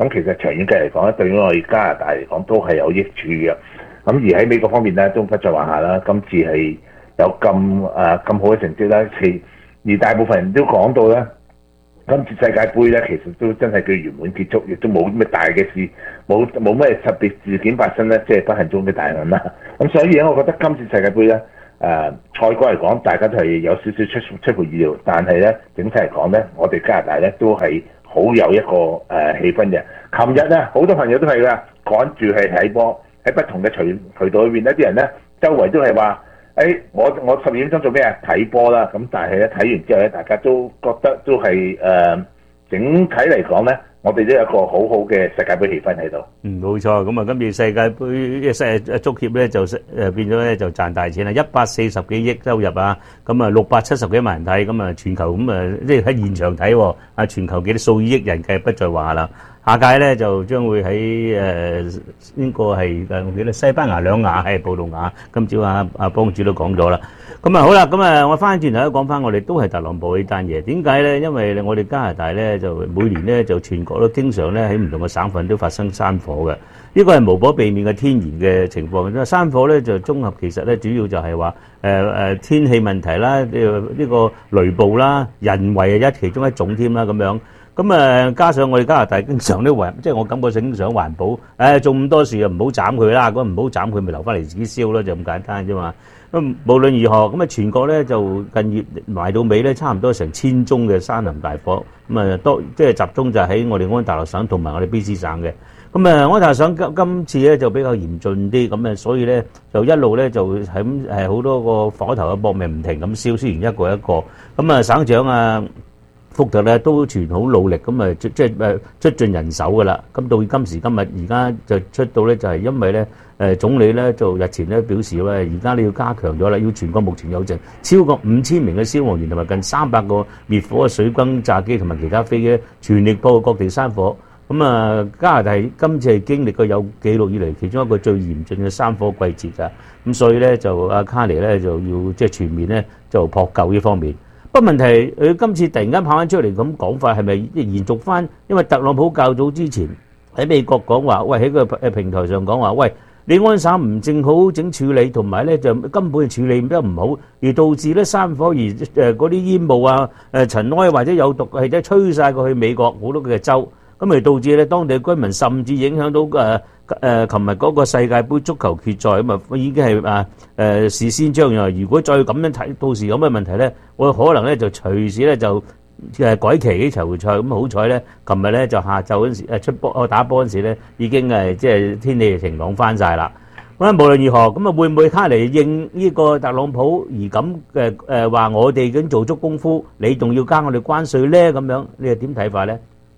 咁其實長遠計嚟講咧，對於我哋加拿大嚟講都係有益處嘅。咁而喺美國方面咧，都不在話下啦。今次係有咁誒咁好嘅成績啦，其而大部分人都講到咧，今次世界盃咧其實都真係叫圓滿結束，亦都冇咩大嘅事，冇冇咩特別事件發生咧，即係不幸中嘅大幸啦。咁所以咧，我覺得今次世界盃咧，誒、呃、賽果嚟講，大家都係有少少出出乎意料，但係咧整體嚟講咧，我哋加拿大咧都係好有一個誒、呃、氣氛嘅。琴日咧，好多朋友都係㗎，趕住係睇波。喺不同嘅渠渠道裏邊咧，啲人咧周圍都係話：，誒、哎，我我十二點鐘做咩啊？睇波啦！咁但係咧睇完之後咧，大家都覺得都係誒、呃，整體嚟講咧，我哋都有一個好好嘅世界盃氣氛喺度。 嗯，冇錯。咁啊，今次世界盃世誒足協咧就誒變咗咧就賺大錢啦，一百四十幾億收入啊！咁啊，六百七十幾萬人睇，咁啊全球咁啊，即係喺現場睇，啊全球幾多數以億人計不在話啦。下屆咧就將會喺誒呢個係誒我記得西班牙兩亞係葡萄牙，今朝阿阿幫主都講咗啦。咁啊好啦，咁啊我翻轉頭咧講翻我哋都係特朗普呢單嘢，點解咧？因為我哋加拿大咧就每年咧就全國都經常咧喺唔同嘅省份都發生山火嘅，呢個係無可避免嘅天然嘅情況。因為山火咧就綜合其實咧主要就係話誒誒天氣問題啦，呢個呢個雷暴啦，人為係一其中一種添啦咁樣。咁誒，加上我哋加拿大經常都環，即係我感覺上想環保。誒，做咁多事啊，唔好斬佢啦。咁唔好斬佢，咪留翻嚟自己燒咯，就咁簡單啫嘛。咁無論如何，咁啊全國咧就近月埋到尾咧，差唔多成千宗嘅山林大火。咁啊多即係集中就喺我哋安大略省同埋我哋 B C 省嘅。咁啊，安大略省今今次咧就比較嚴峻啲，咁啊所以咧就一路咧就係咁係好多個火頭嘅搏命唔停咁燒，燒完一個一個。咁啊省長啊福特咧都全好努力咁啊，即係誒出盡人手噶啦。咁到今時今日，而家就出到咧，就係因為咧誒總理咧就日前咧表示咧，而家你要加強咗啦，要全國目前有成超過五千名嘅消防員同埋近三百個滅火嘅水轟炸機同埋其他飛機，全力撲各地山火。咁啊，加拿大今次係經歷過有記錄以嚟其中一個最嚴峻嘅山火季節㗎。咁所以咧就阿卡尼咧就要即係全面咧就撲救呢方面。不過問題，佢今次突然間跑翻出嚟咁講法，係咪延續翻？因為特朗普較早之前喺美國講話，喂喺個誒平台上講話，喂你安省唔正好整處理，同埋咧就根本處理得唔好，而導致咧山火而誒嗰啲煙霧啊、誒塵埃或者有毒係即係吹曬過去美國好多嘅州，咁而導致咧當地居民甚至影響到誒。誒，琴日嗰個世界盃足球決賽咁啊，已經係啊誒事先張揚。如果再咁樣睇，到時有咩問題咧，我可能咧就隨時咧就誒改期呢場賽。咁好彩咧，琴日咧就下晝嗰陣時誒出波打波嗰陣時咧，已經係即係天氣晴朗翻曬啦。咁啊，無論如何，咁啊會唔會卡嚟應呢個特朗普而咁誒誒話我哋已經做足功夫，你仲要加我哋關稅咧？咁樣你又點睇法咧？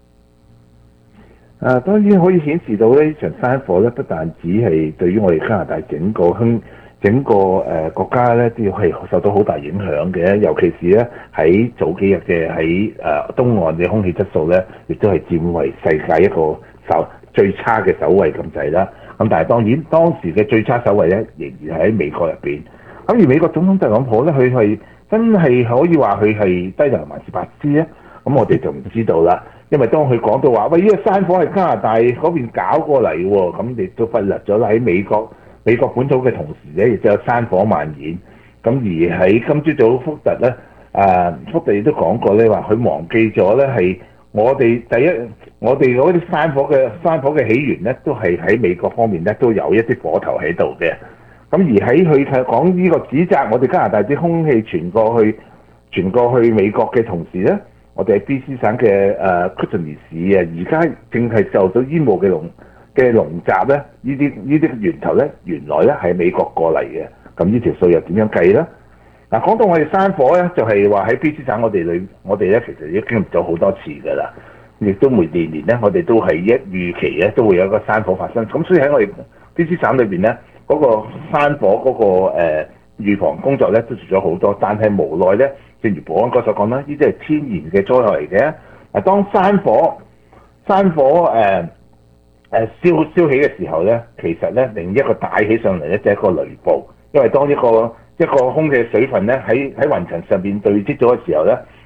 啊，當然可以顯示到呢場山火咧，不但只係對於我哋加拿大整個香整個誒、呃、國家咧，都係受到好大影響嘅。尤其是咧喺早幾日嘅喺誒東岸嘅空氣質素咧，亦都係佔為世界一個首最差嘅首位咁滯啦。咁但係當然當時嘅最差首位咧，仍然係喺美國入邊。咁而美國總統特朗普咧，佢係真係可以話佢係低能還是白痴咧？咁我哋就唔知道啦。因為當佢講到話，喂，呢、這個山火係加拿大嗰邊搞過嚟喎，咁亦都忽略咗啦。喺美國美國本土嘅同時咧，亦都有山火蔓延。咁而喺今朝早福特咧，啊福特亦都講過咧，話佢忘記咗咧係我哋第一，我哋嗰啲山火嘅山火嘅起源咧，都係喺美國方面咧都有一啲火頭喺度嘅。咁而喺佢講呢個指責我哋加拿大啲空氣傳過去傳過去美國嘅同時咧，我哋喺 B C 省嘅誒 Kootenay 市啊，而家正係受到煙霧嘅籠嘅籠罩咧，呢啲呢啲源頭咧，原來咧係美國過嚟嘅。咁呢條數又點樣計咧？嗱，講到我哋山火咧，就係話喺 B C 省我哋裏，我哋咧其實已經經歷咗好多次㗎啦，亦都每年年咧，我哋都係一預期咧都會有一個山火發生。咁所以喺我哋 B C 省裏邊咧，嗰、那個山火嗰、那個誒、呃、預防工作咧都做咗好多，但係無奈咧。正如保安哥所講啦，呢啲係天然嘅災害嚟嘅。嗱，當山火山火誒誒、呃呃、燒燒起嘅時候咧，其實咧另一個帶起上嚟咧就係一個雷暴，因為當一個一個空氣嘅水分咧喺喺雲層上邊堆積咗嘅時候咧，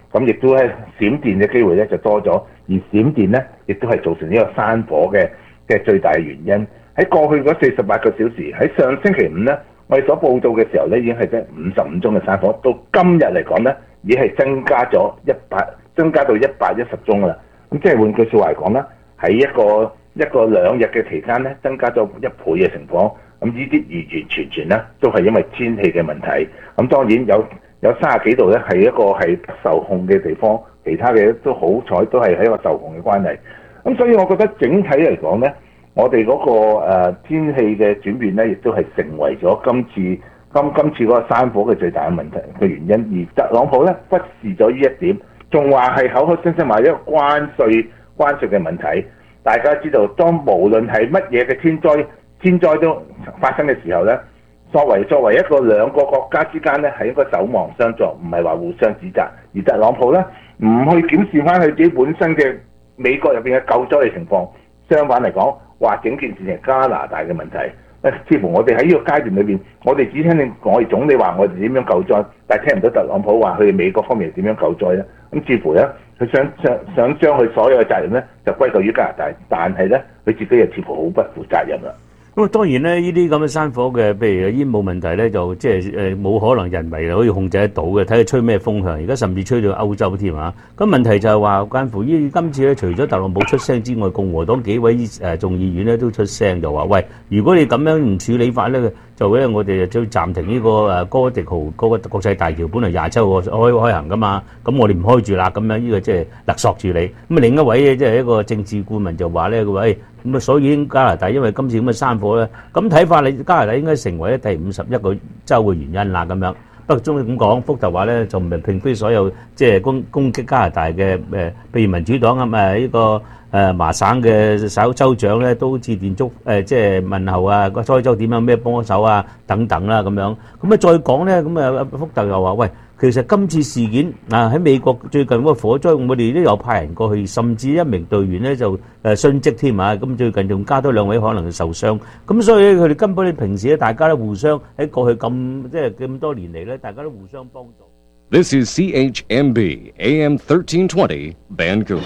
咁亦都係閃電嘅機會咧就多咗，而閃電咧亦都係造成呢個山火嘅嘅最大嘅原因。喺過去嗰四十八個小時，喺上星期五咧，我哋所報道嘅時候咧已經係得五十五宗嘅山火，到今日嚟講咧已經係增加咗一百，增加到一百一十宗啦。咁即係換句説話嚟講啦，喺一個一個兩日嘅期間咧，增加咗一倍嘅情況。咁呢啲完完全全咧都係因為天氣嘅問題。咁當然有有三十幾度咧係一個係不受控嘅地方，其他嘅都好彩都係喺一個受控嘅關係。咁所以我覺得整體嚟講咧，我哋嗰、那個、呃、天氣嘅轉變咧，亦都係成為咗今次今今次嗰個山火嘅最大嘅問題嘅原因。而特朗普咧忽視咗呢一點，仲話係口口聲聲話一個關稅關稅嘅問題。大家知道，當無論係乜嘢嘅天災天災都發生嘅時候咧，作為作為一個兩個國家之間咧，係應該守望相助，唔係話互相指責。而特朗普咧唔去檢視翻佢自己本身嘅美國入邊嘅救災嘅情況，相反嚟講，話整件事係加拿大嘅問題。誒，似乎我哋喺呢個階段裏邊，我哋只聽見我哋總理話我哋點樣救災，但係聽唔到特朗普話佢哋美國方面點樣救災咧。咁似乎咧，佢想想想將佢所有嘅責任咧就歸咎於加拿大，但係咧佢自己又似乎好不負責任啦。 咁啊，當然咧，呢啲咁嘅山火嘅，譬如煙霧問題咧，就即係誒冇可能人為可以控制得到嘅，睇佢吹咩風向。而家甚至吹到歐洲添啊！咁問題就係話，關乎於今次咧，除咗特朗普出聲之外，共和黨幾位誒眾議院咧都出聲，就話：喂，如果你咁樣唔處理法咧，就咧我哋就要暫停呢個誒哥迪豪嗰個國際大橋，本來廿七號開開行噶嘛，咁我哋唔開住啦，咁樣呢個即係勒索住你。咁啊，另一位即係一個政治顧問就話咧，佢話誒咁啊，所以加拿大因為今次咁嘅山火咧，咁睇法你加拿大應該成為咧第五十一個州嘅原因啦，咁樣。不過中咁講，福特話咧就唔係並非所有即係攻攻擊加拿大嘅誒，譬如民主黨啊誒呢個誒麻省嘅首州長咧都致電祝誒即係問候啊個災州點樣咩幫手啊等等啦咁樣。咁啊再講咧咁啊福特又話喂。其實今次事件啊喺美國最近嗰個火災，我哋都有派人過去，甚至一名隊員咧就誒殉職添啊！咁最近仲加多兩位可能受傷，咁所以咧佢哋根本你平時咧大家都互相喺過去咁即係咁多年嚟咧，大家都互相幫助。 This is C H M B A M thirteen twenty Vancouver。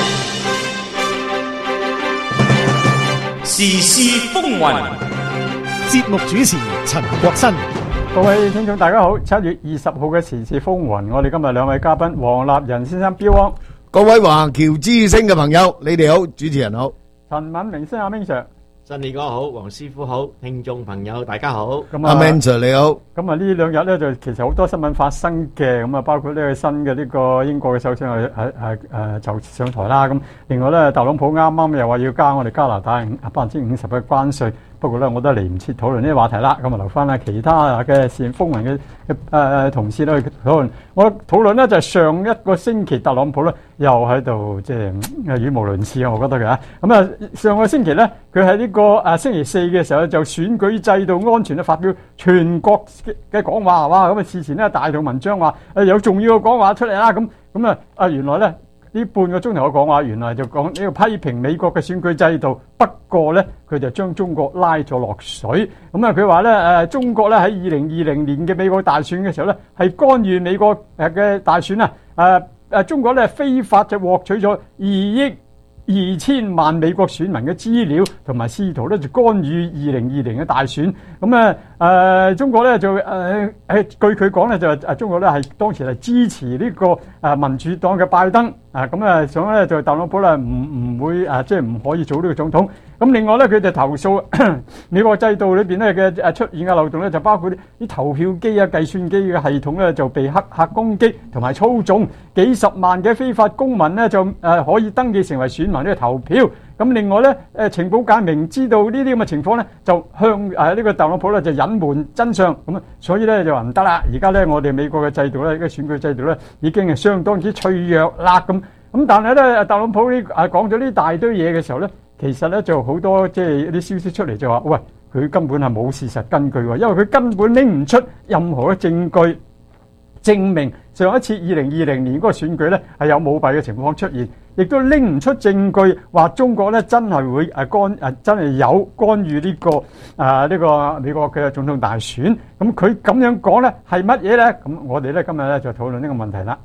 時事風雲， 節目主持陳國新。 各位聽眾大家好，七月二十號嘅時事風雲，我哋今日兩位嘉賓黃立仁先生標汪， 各位華僑之聲嘅朋友，你哋好，主持人好， 陳敏明先生阿 Min Sir， 新年哥好，黃師傅好，聽眾朋友大家好， 咁阿 Min Sir 你好， 咁啊呢兩日咧就其實好多新聞發生嘅，咁啊包括呢個新嘅呢個英國嘅首相係係係誒就上台啦，咁另外咧特朗普啱啱又話要加我哋加拿大百分之五十嘅關稅。不過咧，我都嚟唔切討論呢啲話題啦，咁啊留翻啊其他嘅時事風雲嘅誒誒同事咧去討論。我討論咧就係上一個星期特朗普咧又喺度即係語無倫次啊，我覺得佢啊。咁啊上個星期咧，佢喺呢個誒星期四嘅時候就選舉制度安全咧發表全國嘅講話，哇！咁啊事前咧大條文章話誒有重要嘅講話出嚟啦，咁咁啊啊原來咧。呢半個鐘頭嘅講話，原來就講呢個批評美國嘅選舉制度。不過咧，佢就將中國拉咗落水。咁啊，佢話咧誒，中國咧喺二零二零年嘅美國大選嘅時候咧，係干預美國誒嘅大選啊！誒誒，中國咧非法就獲取咗二億二千萬美國選民嘅資料，同埋試圖咧就干預二零二零嘅大選。咁啊誒，中國咧就誒誒、呃，據佢講咧就誒，中國咧係當時係支持呢個誒民主黨嘅拜登。啊，咁啊，想咧就特朗普咧唔唔會啊，即係唔可以做呢個總統。咁另外咧，佢就投訴美國制度裏邊咧嘅誒出現嘅漏洞咧，就包括啲投票機啊、計算機嘅系統咧就被黑客攻擊同埋操縱，幾十萬嘅非法公民咧就誒可以登記成為選民呢個投票。咁另外咧，誒情報界明知道呢啲咁嘅情況咧，就向誒呢個特朗普咧就隱瞞真相。咁啊，所以咧就話唔得啦。而家咧我哋美國嘅制度咧，呢個選舉制度咧已經係相當之脆弱啦。咁咁但係咧，特朗普呢誒講咗呢大堆嘢嘅時候咧，其實咧就好多即係啲消息出嚟就話，喂，佢根本係冇事實根據喎，因為佢根本拎唔出任何嘅證據證明上一次二零二零年嗰個選舉咧係有舞弊嘅情況出現，亦都拎唔出證據話中國咧真係會誒干誒真係有干預呢個誒呢個美國嘅總統大選。咁佢咁樣講咧係乜嘢咧？咁我哋咧今日咧就討論呢個問題啦。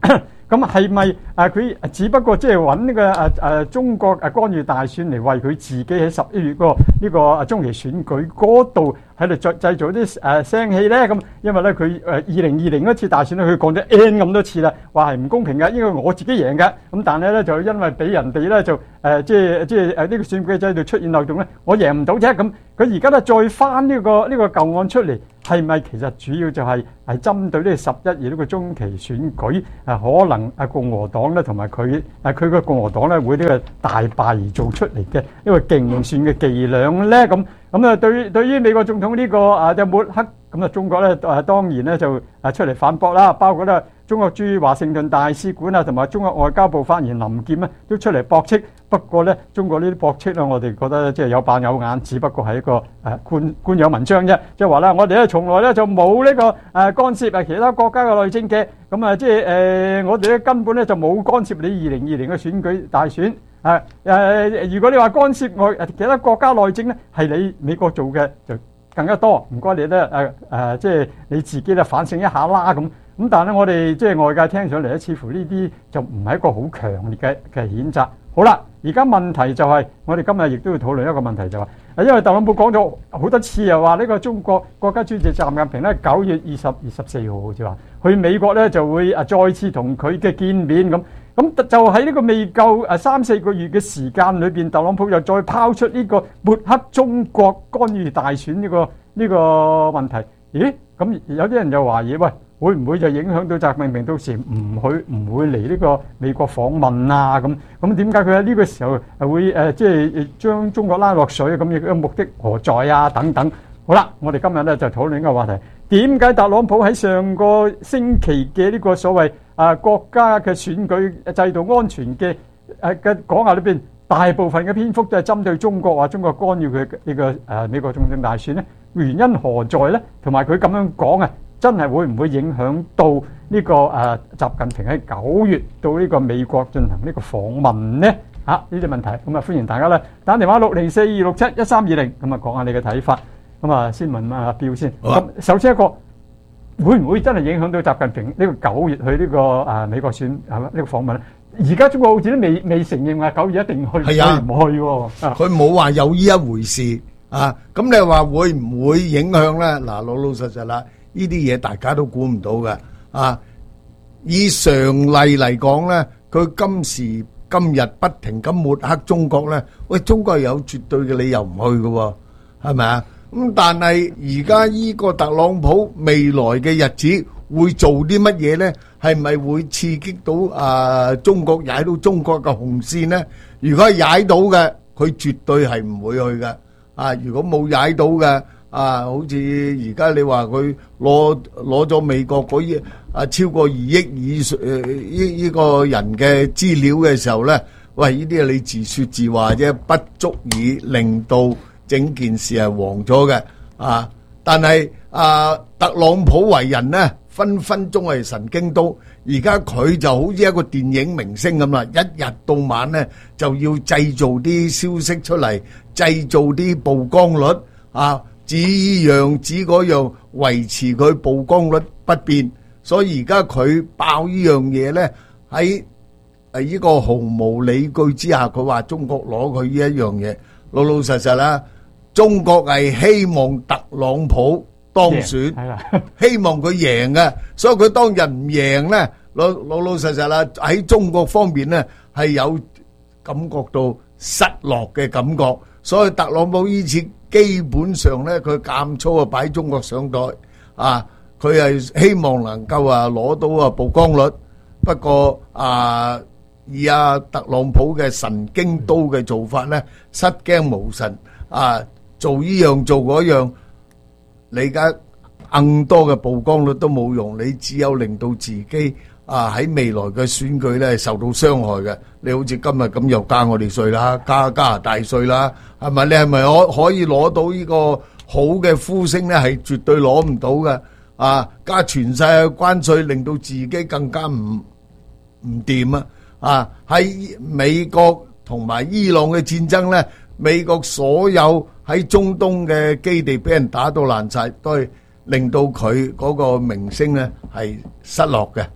咁係咪啊佢只不過即係揾呢個誒誒中國誒干預大選嚟為佢自己喺十一月嗰個呢個中期選舉嗰度喺度製製造啲誒聲氣咧？咁因為咧佢誒二零二零嗰次大選咧，佢講咗 N 咁多次啦，話係唔公平嘅，應該我自己贏嘅。咁但係咧就因為俾人哋咧就誒即係即係誒呢個選舉制度出現漏洞咧，我贏唔到啫。咁佢而家咧再翻呢個呢個舊案出嚟，係咪其實主要就係係針對呢個十一月呢個中期選舉啊？可能啊共和黨咧同埋佢啊佢個共和黨咧會呢個大敗而做出嚟嘅呢個競選嘅伎倆咧？咁咁啊對對於美國總統呢個啊嘅抹黑，咁啊中國咧啊當然咧就啊出嚟反駁啦，包括咧中國駐華盛頓大使館啊同埋中國外交部發言人林劍咧都出嚟駁斥。不過咧，中國呢啲駁斥咧，我哋覺得即係有板有眼，只不過係一個誒、呃、官官樣文章啫。即係話咧，我哋咧從來咧就冇呢、這個誒、呃、干涉啊其他國家嘅內政嘅。咁啊，即係誒我哋咧根本咧就冇干涉你二零二零嘅選舉大選。啊誒、呃，如果你話干涉外其他國家內政咧，係你美國做嘅就更加多。唔該你咧誒誒，即係你自己咧反省一下啦咁。咁但係咧，我哋即係外界聽上嚟咧，似乎呢啲就唔係一個好強烈嘅嘅譴責。好啦，而家問題就係、是、我哋今日亦都要討論一個問題就係、是，因為特朗普講咗好多次又話呢個中國國家主席習近平咧九月二十二十四號好似話去美國咧就會啊再次同佢嘅見面咁，咁就喺呢個未夠誒三四個月嘅時間裏邊，特朗普又再拋出呢個抹黑中國干預大選呢、這個呢、這個問題。咦？咁有啲人就懷疑喂。會唔會就影響到習近平到時唔去唔會嚟呢個美國訪問啊？咁咁點解佢喺呢個時候係會誒即係將中國拉落水咁？亦嘅目的何在啊？等等。好啦，我哋今日咧就討論呢個話題。點解特朗普喺上個星期嘅呢個所謂啊國家嘅選舉制度安全嘅誒嘅講話裏邊，大部分嘅篇幅都係針對中國，話中國干預佢呢個誒美國總統大選咧？原因何在咧？同埋佢咁樣講啊？真係會唔會影響到呢、這個誒、呃、習近平喺九月到呢個美國進行呢個訪問呢？嚇呢啲問題，咁啊歡迎大家咧打電話六零四二六七一三二零，咁啊講下你嘅睇法。咁啊先問阿標先。咁、啊、首先一個會唔會真係影響到習近平呢個九月去呢、這個誒、呃、美國選係呢、這個訪問咧？而家中國好似都未未承認話九月一定去，係啊，唔去喎。 佢冇話有呢一回事啊。咁你話會唔會影響咧？嗱，老老實實啦。呢啲嘢大家都估唔到嘅，啊！以常例嚟講咧，佢今時今日不停咁抹黑中國咧，喂，中國係有絕對嘅理由唔去嘅，係咪啊？咁但係而家呢個特朗普未來嘅日子會做啲乜嘢咧？係咪會刺激到啊中國踩到中國嘅紅線咧？如果係踩到嘅，佢絕對係唔會去嘅。啊，如果冇踩到嘅，啊，好似而家你話佢攞攞咗美國嗰啲啊超過二億以上誒呢呢個人嘅資料嘅時候咧，喂，呢啲係你自説自話啫，不足以令到整件事係黃咗嘅啊！但係啊，特朗普為人咧，分分鐘係神經刀。而家佢就好似一個電影明星咁啦，一日到晚咧就要製造啲消息出嚟，製造啲曝光率啊！指依樣指嗰樣，維持佢曝光率不變，所以而家佢爆呢樣嘢咧，喺誒呢個毫無理據之下，佢話中國攞佢呢一樣嘢，老老實實啦，中國係希望特朗普當選，希望佢贏嘅，所以佢當日唔贏咧，老老老實實啦，喺中國方面咧係有感覺到失落嘅感覺，所以特朗普呢次。基本上咧，佢監粗啊擺中國上台啊，佢係希望能夠啊攞到啊曝光率。不過啊，以阿特朗普嘅神經刀嘅做法咧，失驚無神啊，做呢樣做嗰樣，你而家更多嘅曝光率都冇用，你只有令到自己啊喺未來嘅選舉咧受到傷害嘅。你好似今日咁又加我哋稅啦，加加拿大稅啦，係咪？你係咪可可以攞到呢個好嘅呼聲咧？係絕對攞唔到嘅。啊，加全世界關稅，令到自己更加唔唔掂啊！啊，喺美國同埋伊朗嘅戰爭咧，美國所有喺中東嘅基地俾人打到爛晒，都係令到佢嗰個名聲咧係失落嘅。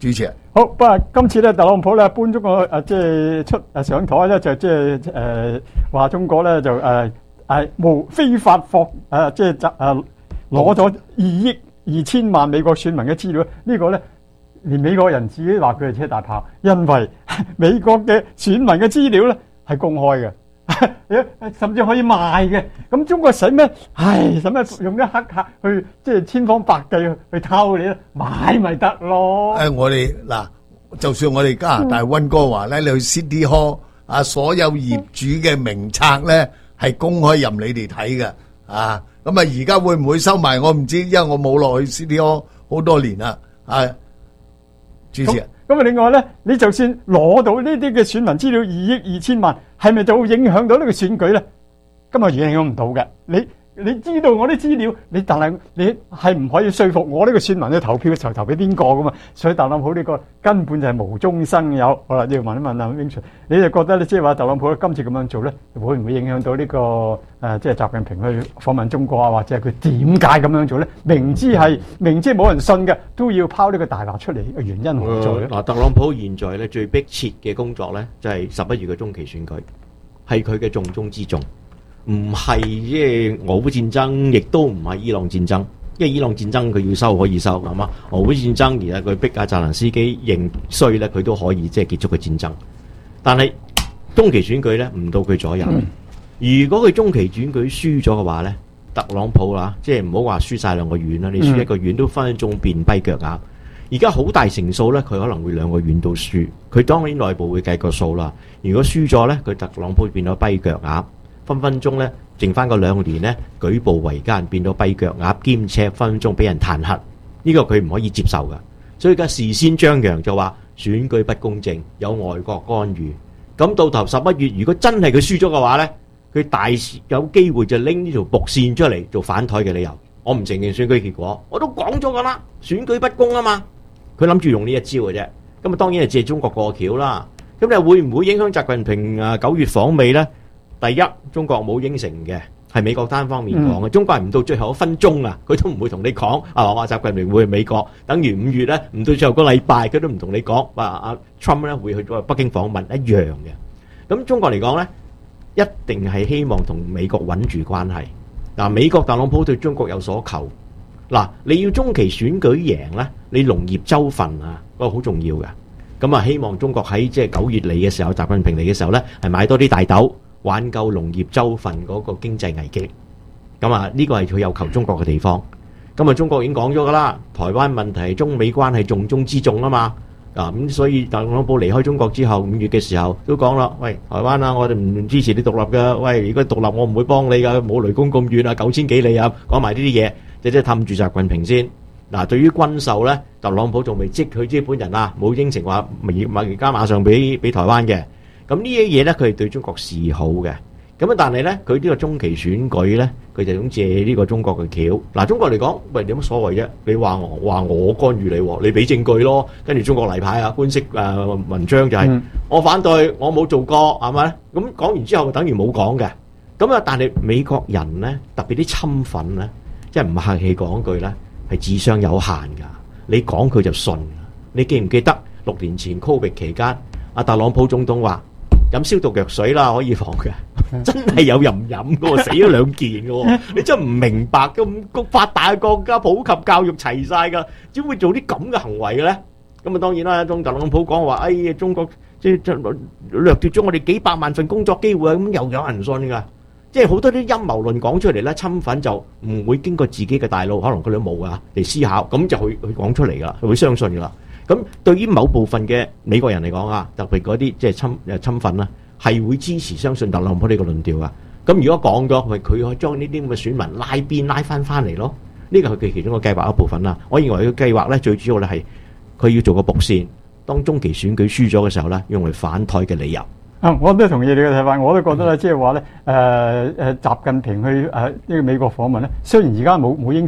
主持人。 好，不過今次咧，特朗普咧搬咗個誒，即係出誒上台咧，就即係誒話中國咧就誒誒無非法獲誒，即係集誒攞咗二億二千萬美國選民嘅資料。呢個咧連美國人自己話佢係車大炮，因為美國嘅選民嘅資料咧係公開嘅。甚至可以賣嘅，咁中國使咩？唉，使咩用啲黑客去即係千方百計去去偷你咧？買咪得咯。 誒，我哋嗱，就算我哋加拿大溫哥華咧，你去 City Hall 啊，所有業主嘅名冊咧係公開任你哋睇嘅，啊，咁啊而家會唔會收埋我唔知，因為我冇落去 City Hall 好多年啦，啊，主持人。 咁啊，另外咧，你就算攞到呢啲嘅選民資料二億二千萬，係咪就會影響到呢個選舉咧？今日影響唔到嘅。你你知道我啲資料，你但係你係唔可以說服我呢個選民去投票嘅時候投俾邊個噶嘛？所以特朗普呢個根本就係無中生有。好啦，要問一問阿 Vincent，你就覺得咧，即係話特朗普今次咁樣做咧，會唔會影響到呢個誒，即係習近平去訪問中國啊？或者係佢點解咁樣做咧？明知係明知冇人信嘅，都要拋呢個大話出嚟嘅原因何在咧？ 嗱，特朗普現在咧最迫切嘅工作咧，就係十一月嘅中期選舉，係佢嘅重中之重。唔係即係俄烏戰爭，亦都唔係伊朗戰爭。因為伊朗戰爭佢要收可以收，係嘛？俄烏戰爭而家佢逼阿澤連斯基認衰咧，佢都可以即係結束個戰爭。但係中期選舉咧唔到佢左右。嗯、如果佢中期選舉輸咗嘅話咧，特朗普啦，即係唔好話輸晒兩個縣啦，你輸一個縣都分分鐘變跛腳鴨。而家好大成數咧，佢可能會兩個縣都輸。佢當然內部會計個數啦。如果輸咗咧，佢特朗普變咗跛腳鴨。分分鐘咧，剩翻個兩年咧，舉步維艱，變到跛腳鴨，兼且分分鐘俾人彈劾，呢個佢唔可以接受噶。所以而家事先張揚就話選舉不公正，有外國干預。咁到頭十一月，如果真係佢輸咗嘅話咧，佢大有機會就拎呢條伏線出嚟做反台嘅理由。我唔承認選舉結果，我都講咗噶啦，選舉不公啊嘛。佢諗住用呢一招嘅啫。咁啊，當然係借中國過橋啦。咁你會唔會影響習近平啊九月訪美咧？第一，中國冇應承嘅，係美國單方面講嘅。嗯、中國係唔到最後一分鐘啊，佢都唔會同你講啊，話習近平會去美國。等於五月咧，唔到最後個禮拜，佢都唔同你講話阿 Trump 咧會去北京訪問一樣嘅。咁中國嚟講咧，一定係希望同美國穩住關係。嗱，美國特朗普對中國有所求。嗱，你要中期選舉贏咧，你農業州份啊，嗰個好重要嘅。咁啊，希望中國喺即係九月嚟嘅時候，習近平嚟嘅時候咧，係買多啲大豆。挽救農業州份嗰個經濟危機，咁啊呢個係佢有求中國嘅地方。咁啊中國已經講咗噶啦，台灣問題中美關係重中之重啊嘛。啊咁所以特朗普離開中國之後，五月嘅時候都講啦，喂台灣啊，我哋唔支持你獨立嘅，喂如果獨立我唔會幫你噶，冇雷公咁遠啊，九千幾里啊，講埋呢啲嘢，即係氹住習近平先。嗱，對於軍售咧，特朗普仲未即佢資本人啊，冇應承話而家馬上俾俾台灣嘅。咁呢啲嘢咧，佢係對中國示好嘅。咁啊，但係咧，佢呢個中期選舉咧，佢就想借呢個中國嘅橋。嗱，中國嚟講，喂，有乜所謂啫？你話我話我干預你，你俾證據咯。跟住中國例牌啊，官式誒文章就係、是嗯、我反對，我冇做過，係咪？咁講完之後，等於冇講嘅。咁啊，但係美國人咧，特別啲侵粉咧，即係唔客氣講句咧，係智商有限㗎。你講佢就信。你記唔記得六年前 Covid 期間，阿特朗普總統話？飲消毒藥水啦，可以防嘅，真係有人飲嘅喎，死咗兩件嘅喎，你真係唔明白咁個發達嘅國家普及教育齊晒㗎，點會做啲咁嘅行為嘅咧？咁啊當然啦，當特朗普講話，哎呀中國即係掠奪咗我哋幾百萬份工作機會啊，咁又有人信㗎，即係好多啲陰謀論講出嚟咧，侵粉就唔會經過自己嘅大腦，可能佢都冇啊嚟思考，咁就去去講出嚟㗎啦，佢會相信㗎啦。咁對於某部分嘅美國人嚟講啊，特別嗰啲即係侵誒侵粉啦，係會支持相信特朗普呢個論調啊。咁如果講咗，咪佢可以將呢啲咁嘅選民拉邊拉翻翻嚟咯。呢個係佢其中個計劃一部分啦。我認為佢計劃咧最主要咧係佢要做個伏線，當中期選舉輸咗嘅時候咧，用嚟反台嘅理由。 啊，我都同意你嘅睇法，我都覺得咧，即係話咧，誒誒習近平去誒呢個美國訪問咧，雖然而家冇冇應承。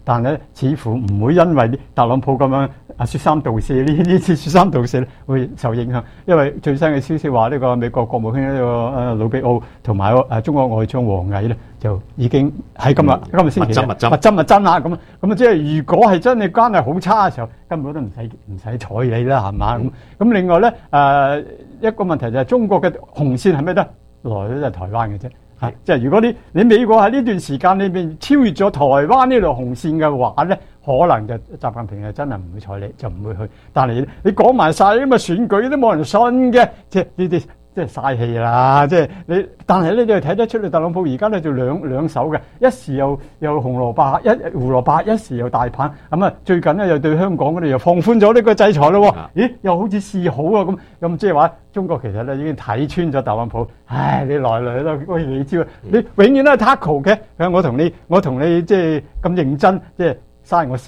但係咧似乎唔會因為特朗普咁樣啊説三道四呢呢次説三道四咧會受影響，因為最新嘅消息話呢個美國國務卿呢個誒魯比奧同埋誒中國外長王毅咧就已經喺今日、嗯、今日星期密針密針密針密針啦咁咁啊！即係如果係真係關係好差嘅時候，根本都唔使唔使睬你啦，係嘛咁咁。另外咧誒、呃、一個問題就係中國嘅紅線係咩咧？來咗就係台灣嘅啫。係，即係如果你你美國喺呢段時間裏邊超越咗台灣呢條紅線嘅話咧，可能就習近平係真係唔會睬你，就唔會去。但係你講埋晒啲咁嘅選舉都冇人信嘅，即係呢啲即係嘥氣啦。即係你，但係咧你又睇得出你特朗普而家咧就兩兩手嘅，一時又又紅蘿蔔，一胡蘿蔔，一時又大棒。咁啊，最近咧又對香港嗰度又放寬咗呢個制裁咯。咦，又好似示好啊咁咁，即係話中國其實咧已經睇穿咗特朗普。唉，你來來都喂你知啊，你永遠都係 tackle 嘅。我同你我同你即係咁認真，即係嘥我。